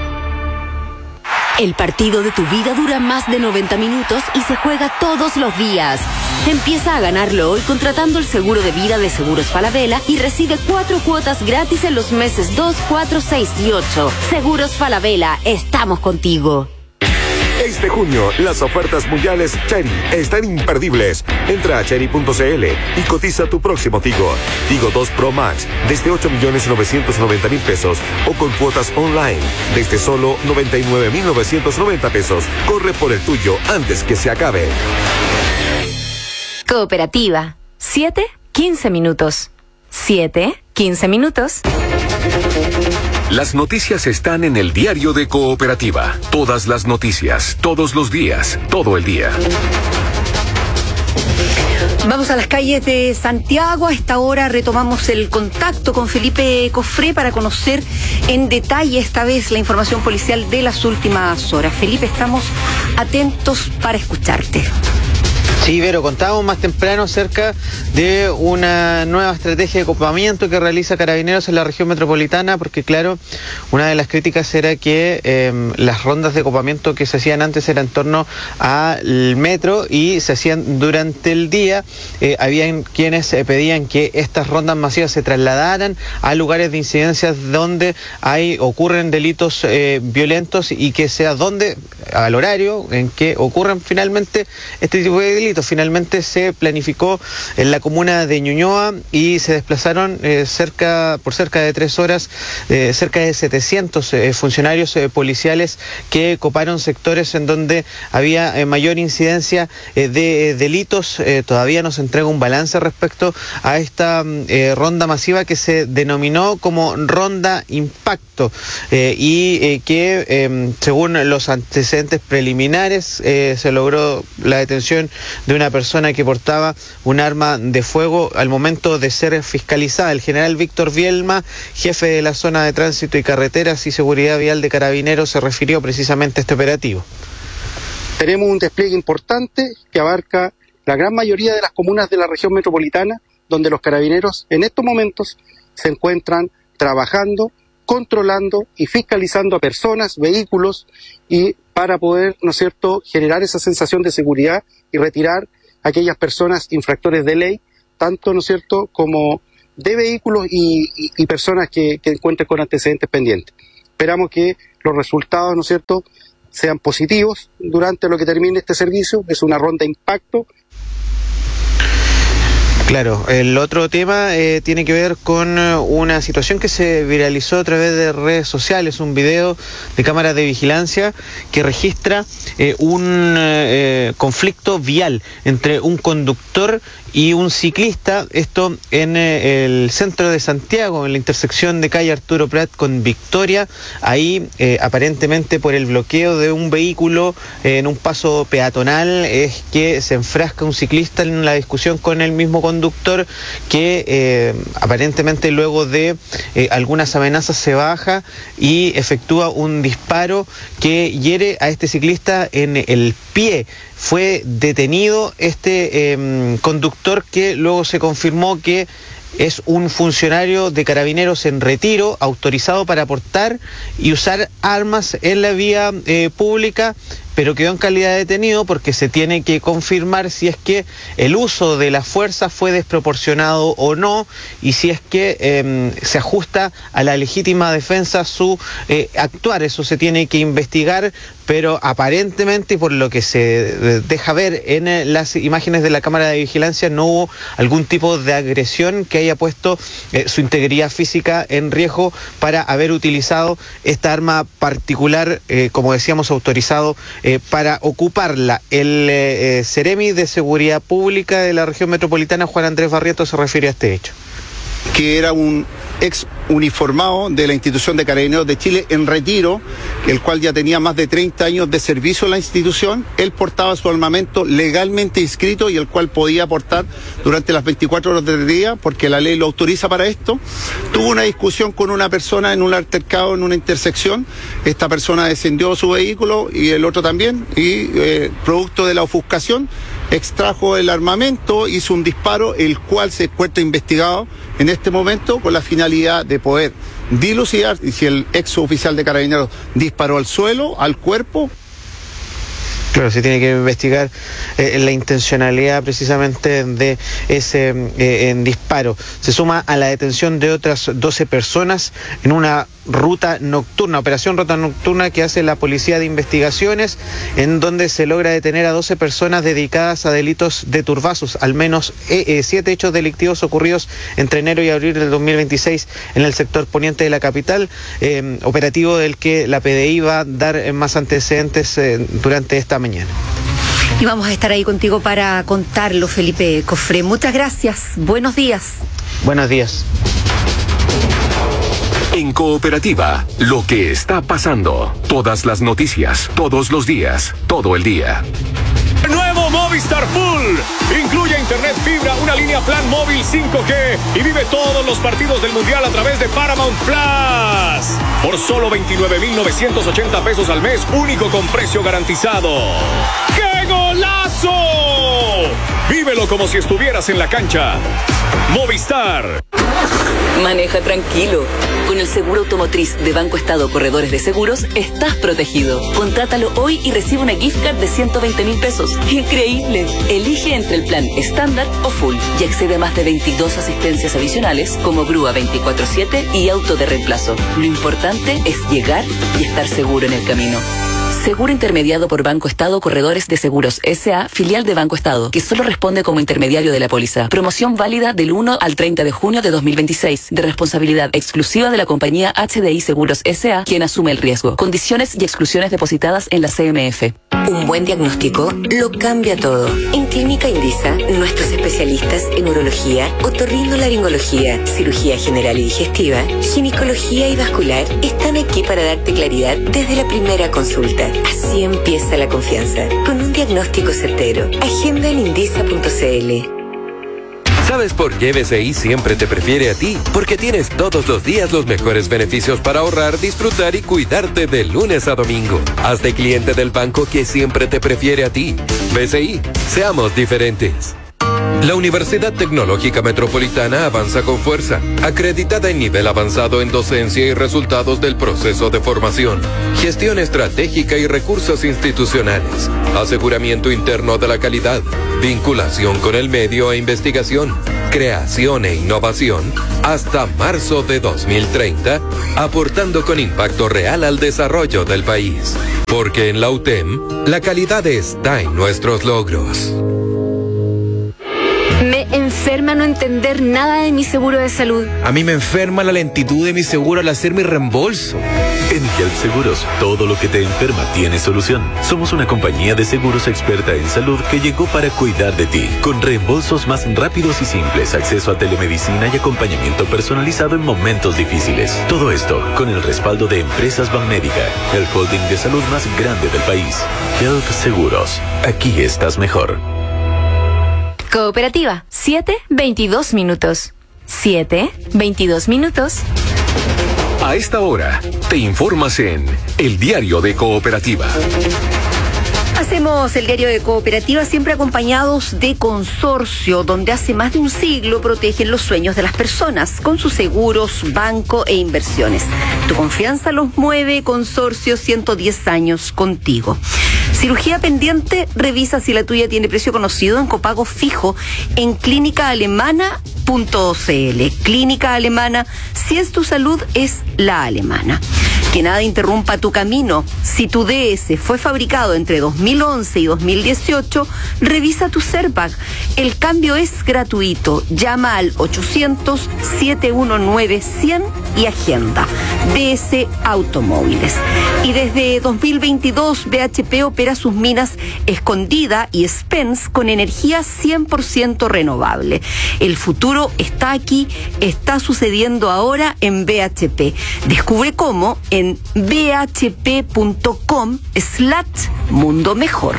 El partido de tu vida dura más de noventa minutos y se juega todos los días. Empieza a ganarlo hoy contratando el seguro de vida de Seguros Falabella y recibe cuatro cuotas gratis en los meses dos, cuatro, seis y ocho. Seguros Falabella, estamos contigo.
Este junio, las ofertas mundiales Chery están imperdibles. Entra a chery punto cl y cotiza tu próximo Tigo. Tigo dos Pro Max desde ocho millones novecientos noventa mil pesos o con cuotas online desde solo noventa y nueve mil novecientos noventa pesos. Corre por el tuyo antes que se acabe.
Cooperativa. siete, quince minutos. siete, quince minutos.
Las noticias están en el diario de Cooperativa. Todas las noticias, todos los días, todo el día.
Vamos a las calles de Santiago. A esta hora retomamos el contacto con Felipe Cofré para conocer en detalle esta vez la información policial de las últimas horas. Felipe, estamos atentos para escucharte.
Sí, Vero, contábamos más temprano acerca de una nueva estrategia de copamiento que realiza Carabineros en la región metropolitana, porque claro, una de las críticas era que eh, las rondas de copamiento que se hacían antes eran en torno al metro y se hacían durante el día. Eh, habían quienes eh, pedían que estas rondas masivas se trasladaran a lugares de incidencias donde hay ocurren delitos eh, violentos y que sea donde, al horario en que ocurran finalmente este tipo de delitos. Finalmente se planificó en la comuna de Ñuñoa y se desplazaron eh, cerca por cerca de tres horas eh, cerca de setecientos eh, funcionarios eh, policiales que coparon sectores en donde había eh, mayor incidencia eh, de eh, delitos. Eh, todavía no se entrega un balance respecto a esta eh, ronda masiva que se denominó como ronda impacto eh, y eh, que eh, según los antecedentes preliminares eh, se logró la detención de una persona que portaba un arma de fuego al momento de ser fiscalizada. El general Víctor Vielma, jefe de la zona de tránsito y carreteras y seguridad vial de Carabineros, se refirió precisamente a este operativo.
Tenemos un despliegue importante que abarca la gran mayoría de las comunas de la región metropolitana, donde los Carabineros en estos momentos se encuentran trabajando, controlando y fiscalizando a personas, vehículos, y para poder, ¿no es cierto?, generar esa sensación de seguridad y retirar a aquellas personas infractores de ley, tanto, ¿no es cierto?, como de vehículos y, y, y personas que, que encuentren con antecedentes pendientes. Esperamos que los resultados, ¿no es cierto?, sean positivos durante lo que termine este servicio. Es una ronda de impacto.
Claro, el otro tema eh, tiene que ver con eh, una situación que se viralizó a través de redes sociales, un video de cámaras de vigilancia que registra eh, un eh, conflicto vial entre un conductor y un ciclista, esto en eh, el centro de Santiago, en la intersección de calle Arturo Prat con Victoria. Ahí eh, aparentemente por el bloqueo de un vehículo eh, en un paso peatonal es que se enfrasca un ciclista en la discusión con el mismo conductor que eh, aparentemente luego de eh, algunas amenazas se baja y efectúa un disparo que hiere a este ciclista en el pie. Fue detenido este eh, conductor que luego se confirmó que es un funcionario de Carabineros en retiro, autorizado para portar y usar armas en la vía eh, pública, pero quedó en calidad de detenido porque se tiene que confirmar si es que el uso de la fuerza fue desproporcionado o no, y si es que eh, se ajusta a la legítima defensa su eh, actuar. Eso se tiene que investigar, pero aparentemente, y por lo que se deja ver en eh, las imágenes de la cámara de vigilancia, no hubo algún tipo de agresión que haya puesto eh, su integridad física en riesgo para haber utilizado esta arma particular, eh, como decíamos, autorizado Eh, para ocuparla. El eh, eh, Ceremi de Seguridad Pública de la región metropolitana, Juan Andrés Barrientos, se refiere a este hecho.
Que era un ex uniformado de la institución de Carabineros de Chile en retiro, el cual ya tenía más de treinta años de servicio en la institución. Él portaba su armamento legalmente inscrito y el cual podía portar durante las veinticuatro horas del día, porque la ley lo autoriza para esto. Tuvo una discusión con una persona en un altercado en una intersección. Esta persona descendió su vehículo y el otro también, y eh, producto de la ofuscación extrajo el armamento, hizo un disparo, el cual se encuentra investigado en este momento con la finalidad de poder dilucidar si el ex oficial de Carabineros disparó al suelo, al cuerpo.
Claro, se tiene que investigar eh, la intencionalidad precisamente de ese eh, en disparo. Se suma a la detención de otras doce personas en una ruta nocturna, operación ruta nocturna que hace la Policía de Investigaciones, en donde se logra detener a doce personas dedicadas a delitos de turbazos. Al menos eh, eh, siete hechos delictivos ocurridos entre enero y abril del dos mil veintiséis en el sector poniente de la capital, eh, operativo del que la P D I va a dar eh, más antecedentes eh, durante esta mañana.
Y vamos a estar ahí contigo para contarlo, Felipe Cofré. Muchas gracias. Buenos días.
Buenos días.
En Cooperativa, lo que está pasando. Todas las noticias, todos los días, todo el día.
Nuevo Movistar Full. Incluye internet fibra, una línea plan móvil cinco G y vive todos los partidos del Mundial a través de Paramount Plus. Por solo veintinueve mil novecientos ochenta pesos al mes, único con precio garantizado. ¡Qué golazo! Vívelo como si estuvieras en la cancha. Movistar.
Maneja tranquilo. Con el seguro automotriz de Banco Estado Corredores de Seguros, estás protegido. Contrátalo hoy y recibe una gift card de ciento veinte mil pesos. ¡Increíble! Elige entre el plan estándar o full y accede a más de veintidós asistencias adicionales como grúa veinticuatro siete y auto de reemplazo. Lo importante es llegar y estar seguro en el camino. Seguro intermediado por Banco Estado Corredores de Seguros S A, filial de Banco Estado, que solo responde como intermediario de la póliza. Promoción válida del uno al treinta de junio de dos mil veintiséis, de responsabilidad exclusiva de la compañía H D I Seguros S A, quien asume el riesgo. Condiciones y exclusiones depositadas en la C M F.
Un buen diagnóstico lo cambia todo. En Clínica Indisa, nuestros especialistas en urología, otorrinolaringología, cirugía general y digestiva, ginecología y vascular están aquí para darte claridad desde la primera consulta. Así empieza la confianza, con un diagnóstico certero. Agenda en indisa punto c l.
¿Sabes por qué B C I siempre te prefiere a ti? Porque tienes todos los días los mejores beneficios para ahorrar, disfrutar y cuidarte de lunes a domingo. Hazte cliente del banco que siempre te prefiere a ti. B C I, seamos diferentes. La Universidad Tecnológica Metropolitana avanza con fuerza, acreditada en nivel avanzado en docencia y resultados del proceso de formación, gestión estratégica y recursos institucionales, aseguramiento interno de la calidad, vinculación con el medio e investigación, creación e innovación, hasta marzo de dos mil treinta, aportando con impacto real al desarrollo del país. Porque en la U T E M, la calidad está en nuestros logros.
Me enferma no entender nada de mi seguro de salud.
A mí me enferma la lentitud de mi seguro al hacer mi reembolso.
En Health Seguros, todo lo que te enferma tiene solución. Somos una compañía de seguros experta en salud que llegó para cuidar de ti, con reembolsos más rápidos y simples, acceso a telemedicina y acompañamiento personalizado en momentos difíciles. Todo esto con el respaldo de Empresas Banmédica, el holding de salud más grande del país. Health Seguros, aquí estás mejor.
Cooperativa, siete veintidós minutos. siete veintidós minutos.
A esta hora, te informas en El Diario de Cooperativa.
Hacemos el diario de Cooperativa siempre acompañados de Consorcio, donde hace más de un siglo protegen los sueños de las personas con sus seguros, banco e inversiones. Tu confianza los mueve, Consorcio, ciento diez años contigo. Cirugía pendiente, revisa si la tuya tiene precio conocido en copago fijo en clínica alemana punto c l. Clínica Alemana, si es tu salud, es la alemana. Que nada interrumpa tu camino. Si tu D S fue fabricado entre dos mil once y dos mil dieciocho, revisa tu Serpac. El cambio es gratuito. Llama al ochocientos, setecientos diecinueve, cien y agenda. D S Automóviles. Y desde dos mil veintidós, B H P opera sus minas Escondida y Spence con energía cien por ciento renovable. El futuro está aquí, está sucediendo ahora en B H P. Descubre cómo en b h p punto com slash mundo mejor.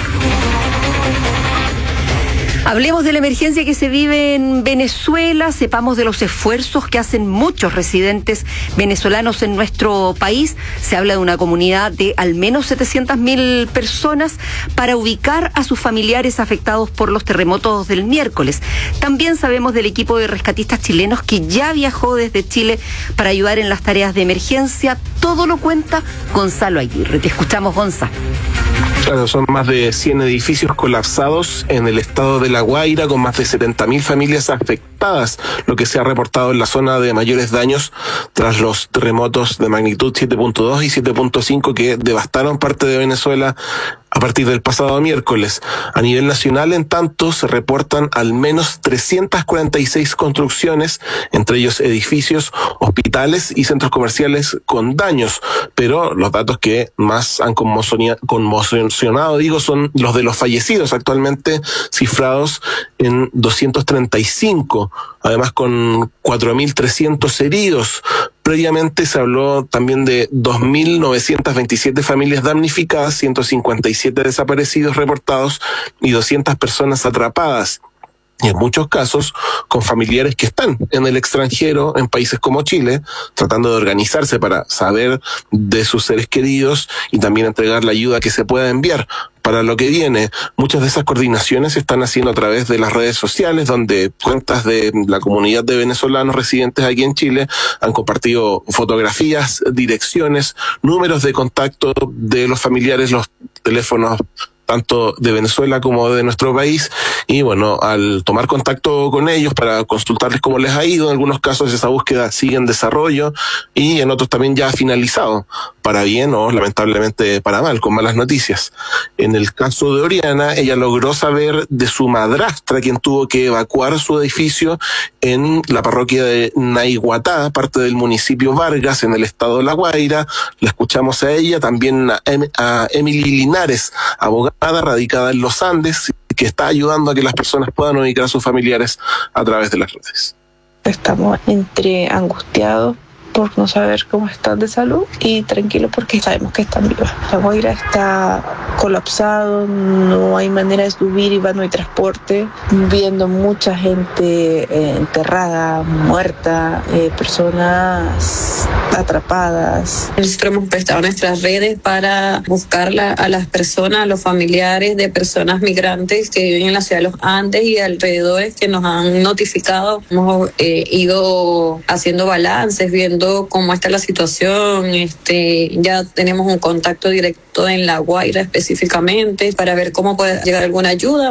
Hablemos de la emergencia que se vive en Venezuela, sepamos de los esfuerzos que hacen muchos residentes venezolanos en nuestro país. Se habla de una comunidad de al menos setecientas mil personas para ubicar a sus familiares afectados por los terremotos del miércoles. También sabemos del equipo de rescatistas chilenos que ya viajó desde Chile para ayudar en las tareas de emergencia. Todo lo cuenta Gonzalo Aguirre. Te escuchamos, Gonza.
Claro, son más de cien edificios colapsados en el estado de La Guaira, con más de setenta mil familias afectadas, lo que se ha reportado en la zona de mayores daños tras los terremotos de magnitud siete punto dos y siete punto cinco que devastaron parte de Venezuela a partir del pasado miércoles. A nivel nacional, en tanto, se reportan al menos trescientas cuarenta y seis construcciones, entre ellos edificios, hospitales y centros comerciales con daños. Pero los datos que más han conmocionado, digo, son los de los fallecidos, actualmente cifrados en doscientos treinta y cinco, además con cuatro mil trescientos heridos. Previamente se habló también de dos mil novecientas veintisiete familias damnificadas, ciento cincuenta y siete desaparecidos reportados y doscientas personas atrapadas. y en muchos casos con familiares que están en el extranjero, en países como Chile, tratando de organizarse para saber de sus seres queridos y también entregar la ayuda que se pueda enviar para lo que viene. Muchas de esas coordinaciones se están haciendo a través de las redes sociales, donde cuentas de la comunidad de venezolanos residentes aquí en Chile han compartido fotografías, direcciones, números de contacto de los familiares, los teléfonos tanto de Venezuela como de nuestro país, y bueno, al tomar contacto con ellos para consultarles cómo les ha ido, en algunos casos esa búsqueda sigue en desarrollo y en otros también ya ha finalizado, para bien o lamentablemente para mal, con malas noticias. En el caso de Oriana, ella logró saber de su madrastra, quien tuvo que evacuar su edificio en la parroquia de Naiguatá, parte del municipio Vargas, en el estado de La Guaira. La escuchamos a ella, también a, em a Emily Linares, abogada radicada en los Andes, que está ayudando a que las personas puedan ubicar a sus familiares a través de las redes.
Estamos entre angustiados por no saber cómo están de salud y tranquilos porque sabemos que están vivas. La Guaira está colapsado, no hay manera de subir y no hay transporte, viendo mucha gente eh, enterrada, muerta, eh, personas atrapadas.
Nosotros hemos prestado nuestras redes para buscar la, a las personas, a los familiares de personas migrantes que viven en la ciudad de los Andes y alrededores que nos han notificado. Hemos eh, ido haciendo balances, viendo cómo está la situación. Este, ya tenemos un contacto directo en La Guaira específicamente para ver cómo puede llegar alguna ayuda.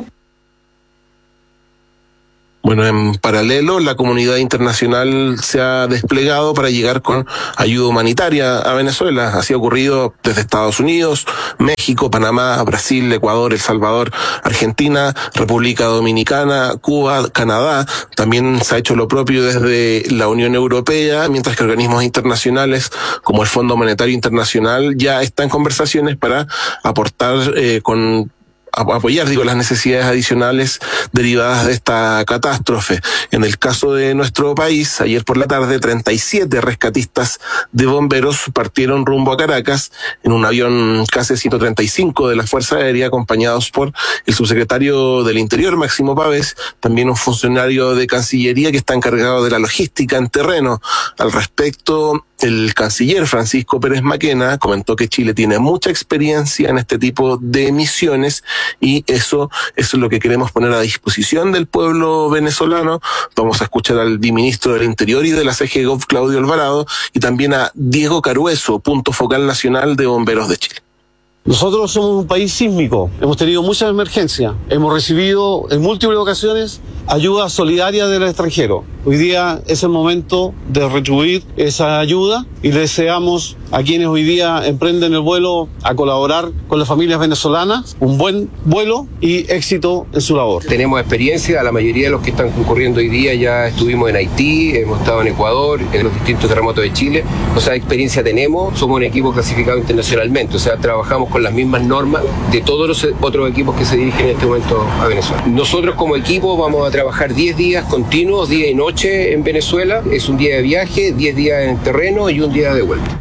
Bueno, en paralelo, la comunidad internacional se ha desplegado para llegar con ayuda humanitaria a Venezuela. Así ha ocurrido desde Estados Unidos, México, Panamá, Brasil, Ecuador, El Salvador, Argentina, República Dominicana, Cuba, Canadá. También se ha hecho lo propio desde la Unión Europea, mientras que organismos internacionales como el Fondo Monetario Internacional ya están en conversaciones para aportar eh, con apoyar, digo, las necesidades adicionales derivadas de esta catástrofe. En el caso de nuestro país, ayer por la tarde, treinta y siete rescatistas de bomberos partieron rumbo a Caracas en un avión K C ciento treinta y cinco de la Fuerza Aérea, acompañados por el subsecretario del Interior, Máximo Pavés, también un funcionario de Cancillería que está encargado de la logística en terreno. Al respecto, el canciller Francisco Pérez Maquena comentó que Chile tiene mucha experiencia en este tipo de misiones y eso, eso es lo que queremos poner a disposición del pueblo venezolano. Vamos a escuchar al viceministro del Interior y de la C G Gov, Claudio Alvarado, y también a Diego Carueso, punto focal nacional de Bomberos de Chile.
Nosotros somos un país sísmico, hemos tenido muchas emergencias, hemos recibido en múltiples ocasiones ayuda solidaria del extranjero. Hoy día es el momento de retribuir esa ayuda y le deseamos a quienes hoy día emprenden el vuelo a colaborar con las familias venezolanas un buen vuelo y éxito en su labor.
Tenemos experiencia, la mayoría de los que están concurriendo hoy día ya estuvimos en Haití, hemos estado en Ecuador, en los distintos terremotos de Chile, o sea, experiencia tenemos, somos un equipo clasificado internacionalmente, o sea, trabajamos con las mismas normas de todos los otros equipos que se dirigen en este momento a Venezuela. Nosotros como equipo vamos a trabajar diez días continuos, día y noche en Venezuela, es un día de viaje, diez días en terreno y un día de vuelta.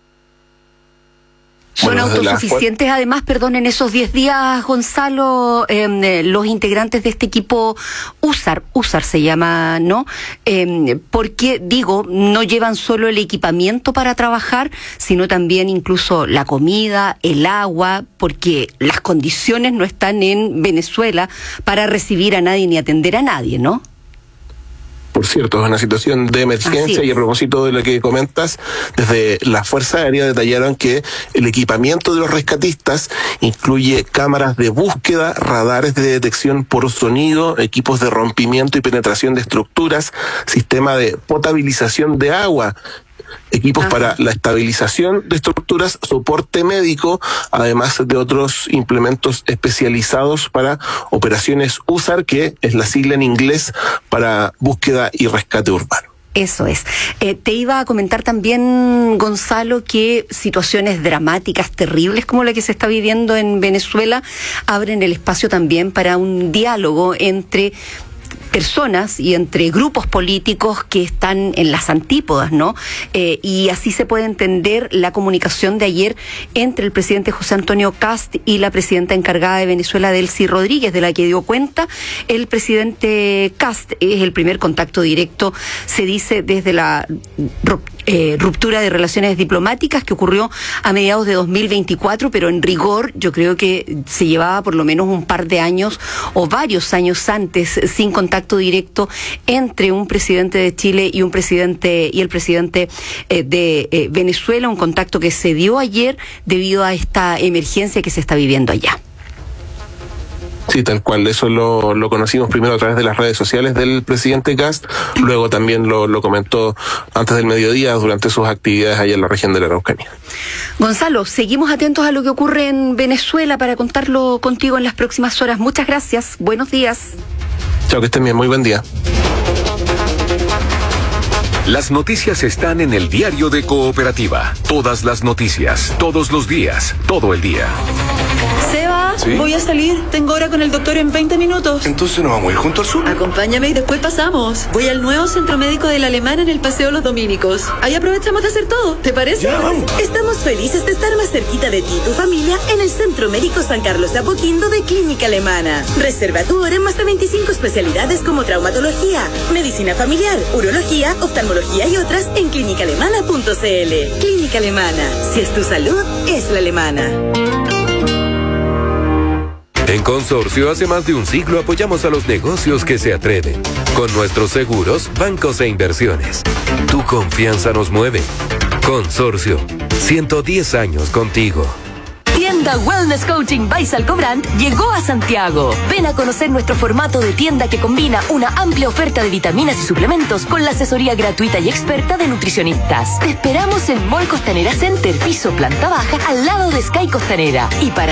¿Son
Bueno,
autosuficientes
la...
además, perdón, en esos diez días, Gonzalo, eh, los integrantes de este equipo USAR, USAR se llama, ¿no? Eh, porque, digo, no llevan solo el equipamiento para trabajar, sino también incluso la comida, el agua, porque las condiciones no están en Venezuela para recibir a nadie ni atender a nadie, ¿no?
Por cierto, es una situación de emergencia y a propósito de lo que comentas, desde la Fuerza Aérea detallaron que el equipamiento de los rescatistas incluye cámaras de búsqueda, radares de detección por sonido, equipos de rompimiento y penetración de estructuras, sistema de potabilización de agua, equipos Ajá. para la estabilización de estructuras, soporte médico, además de otros implementos especializados para operaciones USAR, que es la sigla en inglés para búsqueda y rescate urbano.
Eso es. Eh, te iba a comentar también, Gonzalo, que situaciones dramáticas, terribles como la que se está viviendo en Venezuela, abren el espacio también para un diálogo entre personas y entre grupos políticos que están en las antípodas, ¿no? Eh, y así se puede entender la comunicación de ayer entre el presidente José Antonio Kast y la presidenta encargada de Venezuela, Delcy Rodríguez, de la que dio cuenta el presidente Kast. Es el primer contacto directo, se dice, desde la eh, ruptura de relaciones diplomáticas que ocurrió a mediados de dos mil veinticuatro, pero en rigor yo creo que se llevaba por lo menos un par de años o varios años antes sin contacto directo entre un presidente de Chile y un presidente y el presidente eh, de eh, Venezuela, un contacto que se dio ayer debido a esta emergencia que se está viviendo allá.
Sí, tal cual. Eso lo, lo conocimos primero a través de las redes sociales del presidente Kast, luego también lo, lo comentó antes del mediodía durante sus actividades allá en la región de la Araucanía.
Gonzalo, seguimos atentos a lo que ocurre en Venezuela para contarlo contigo en las próximas horas. Muchas gracias. Buenos días.
Chao, que estén bien. Muy buen día.
Las noticias están en el diario de Cooperativa. Todas las noticias, todos los días, todo el día.
Seba, ¿sí? Voy a salir. Tengo hora con el doctor en veinte minutos.
Entonces nos vamos a ir junto al sur.
Acompáñame y después pasamos. Voy al nuevo centro médico de la Alemana en el Paseo Los Dominicos. Ahí aprovechamos de hacer todo. ¿Te parece?
Ya, vamos.
Estamos felices de estar más cerquita de ti y tu familia en el Centro Médico San Carlos de Apoquindo de Clínica Alemana. Reserva tu hora en más de veinticinco especialidades como traumatología, medicina familiar, urología, oftalmología y otras en clínica alemana punto c l. Clínica Alemana. Si es tu salud, es la alemana.
En Consorcio, hace más de un siglo apoyamos a los negocios que se atreven. Con nuestros seguros, bancos e inversiones. Tu confianza nos mueve. Consorcio, ciento diez años contigo.
Tienda Wellness Coaching by Salcobrand llegó a Santiago. Ven a conocer nuestro formato de tienda que combina una amplia oferta de vitaminas y suplementos con la asesoría gratuita y experta de nutricionistas. Te esperamos en Mall Costanera Center, piso planta baja, al lado de Sky Costanera. Y para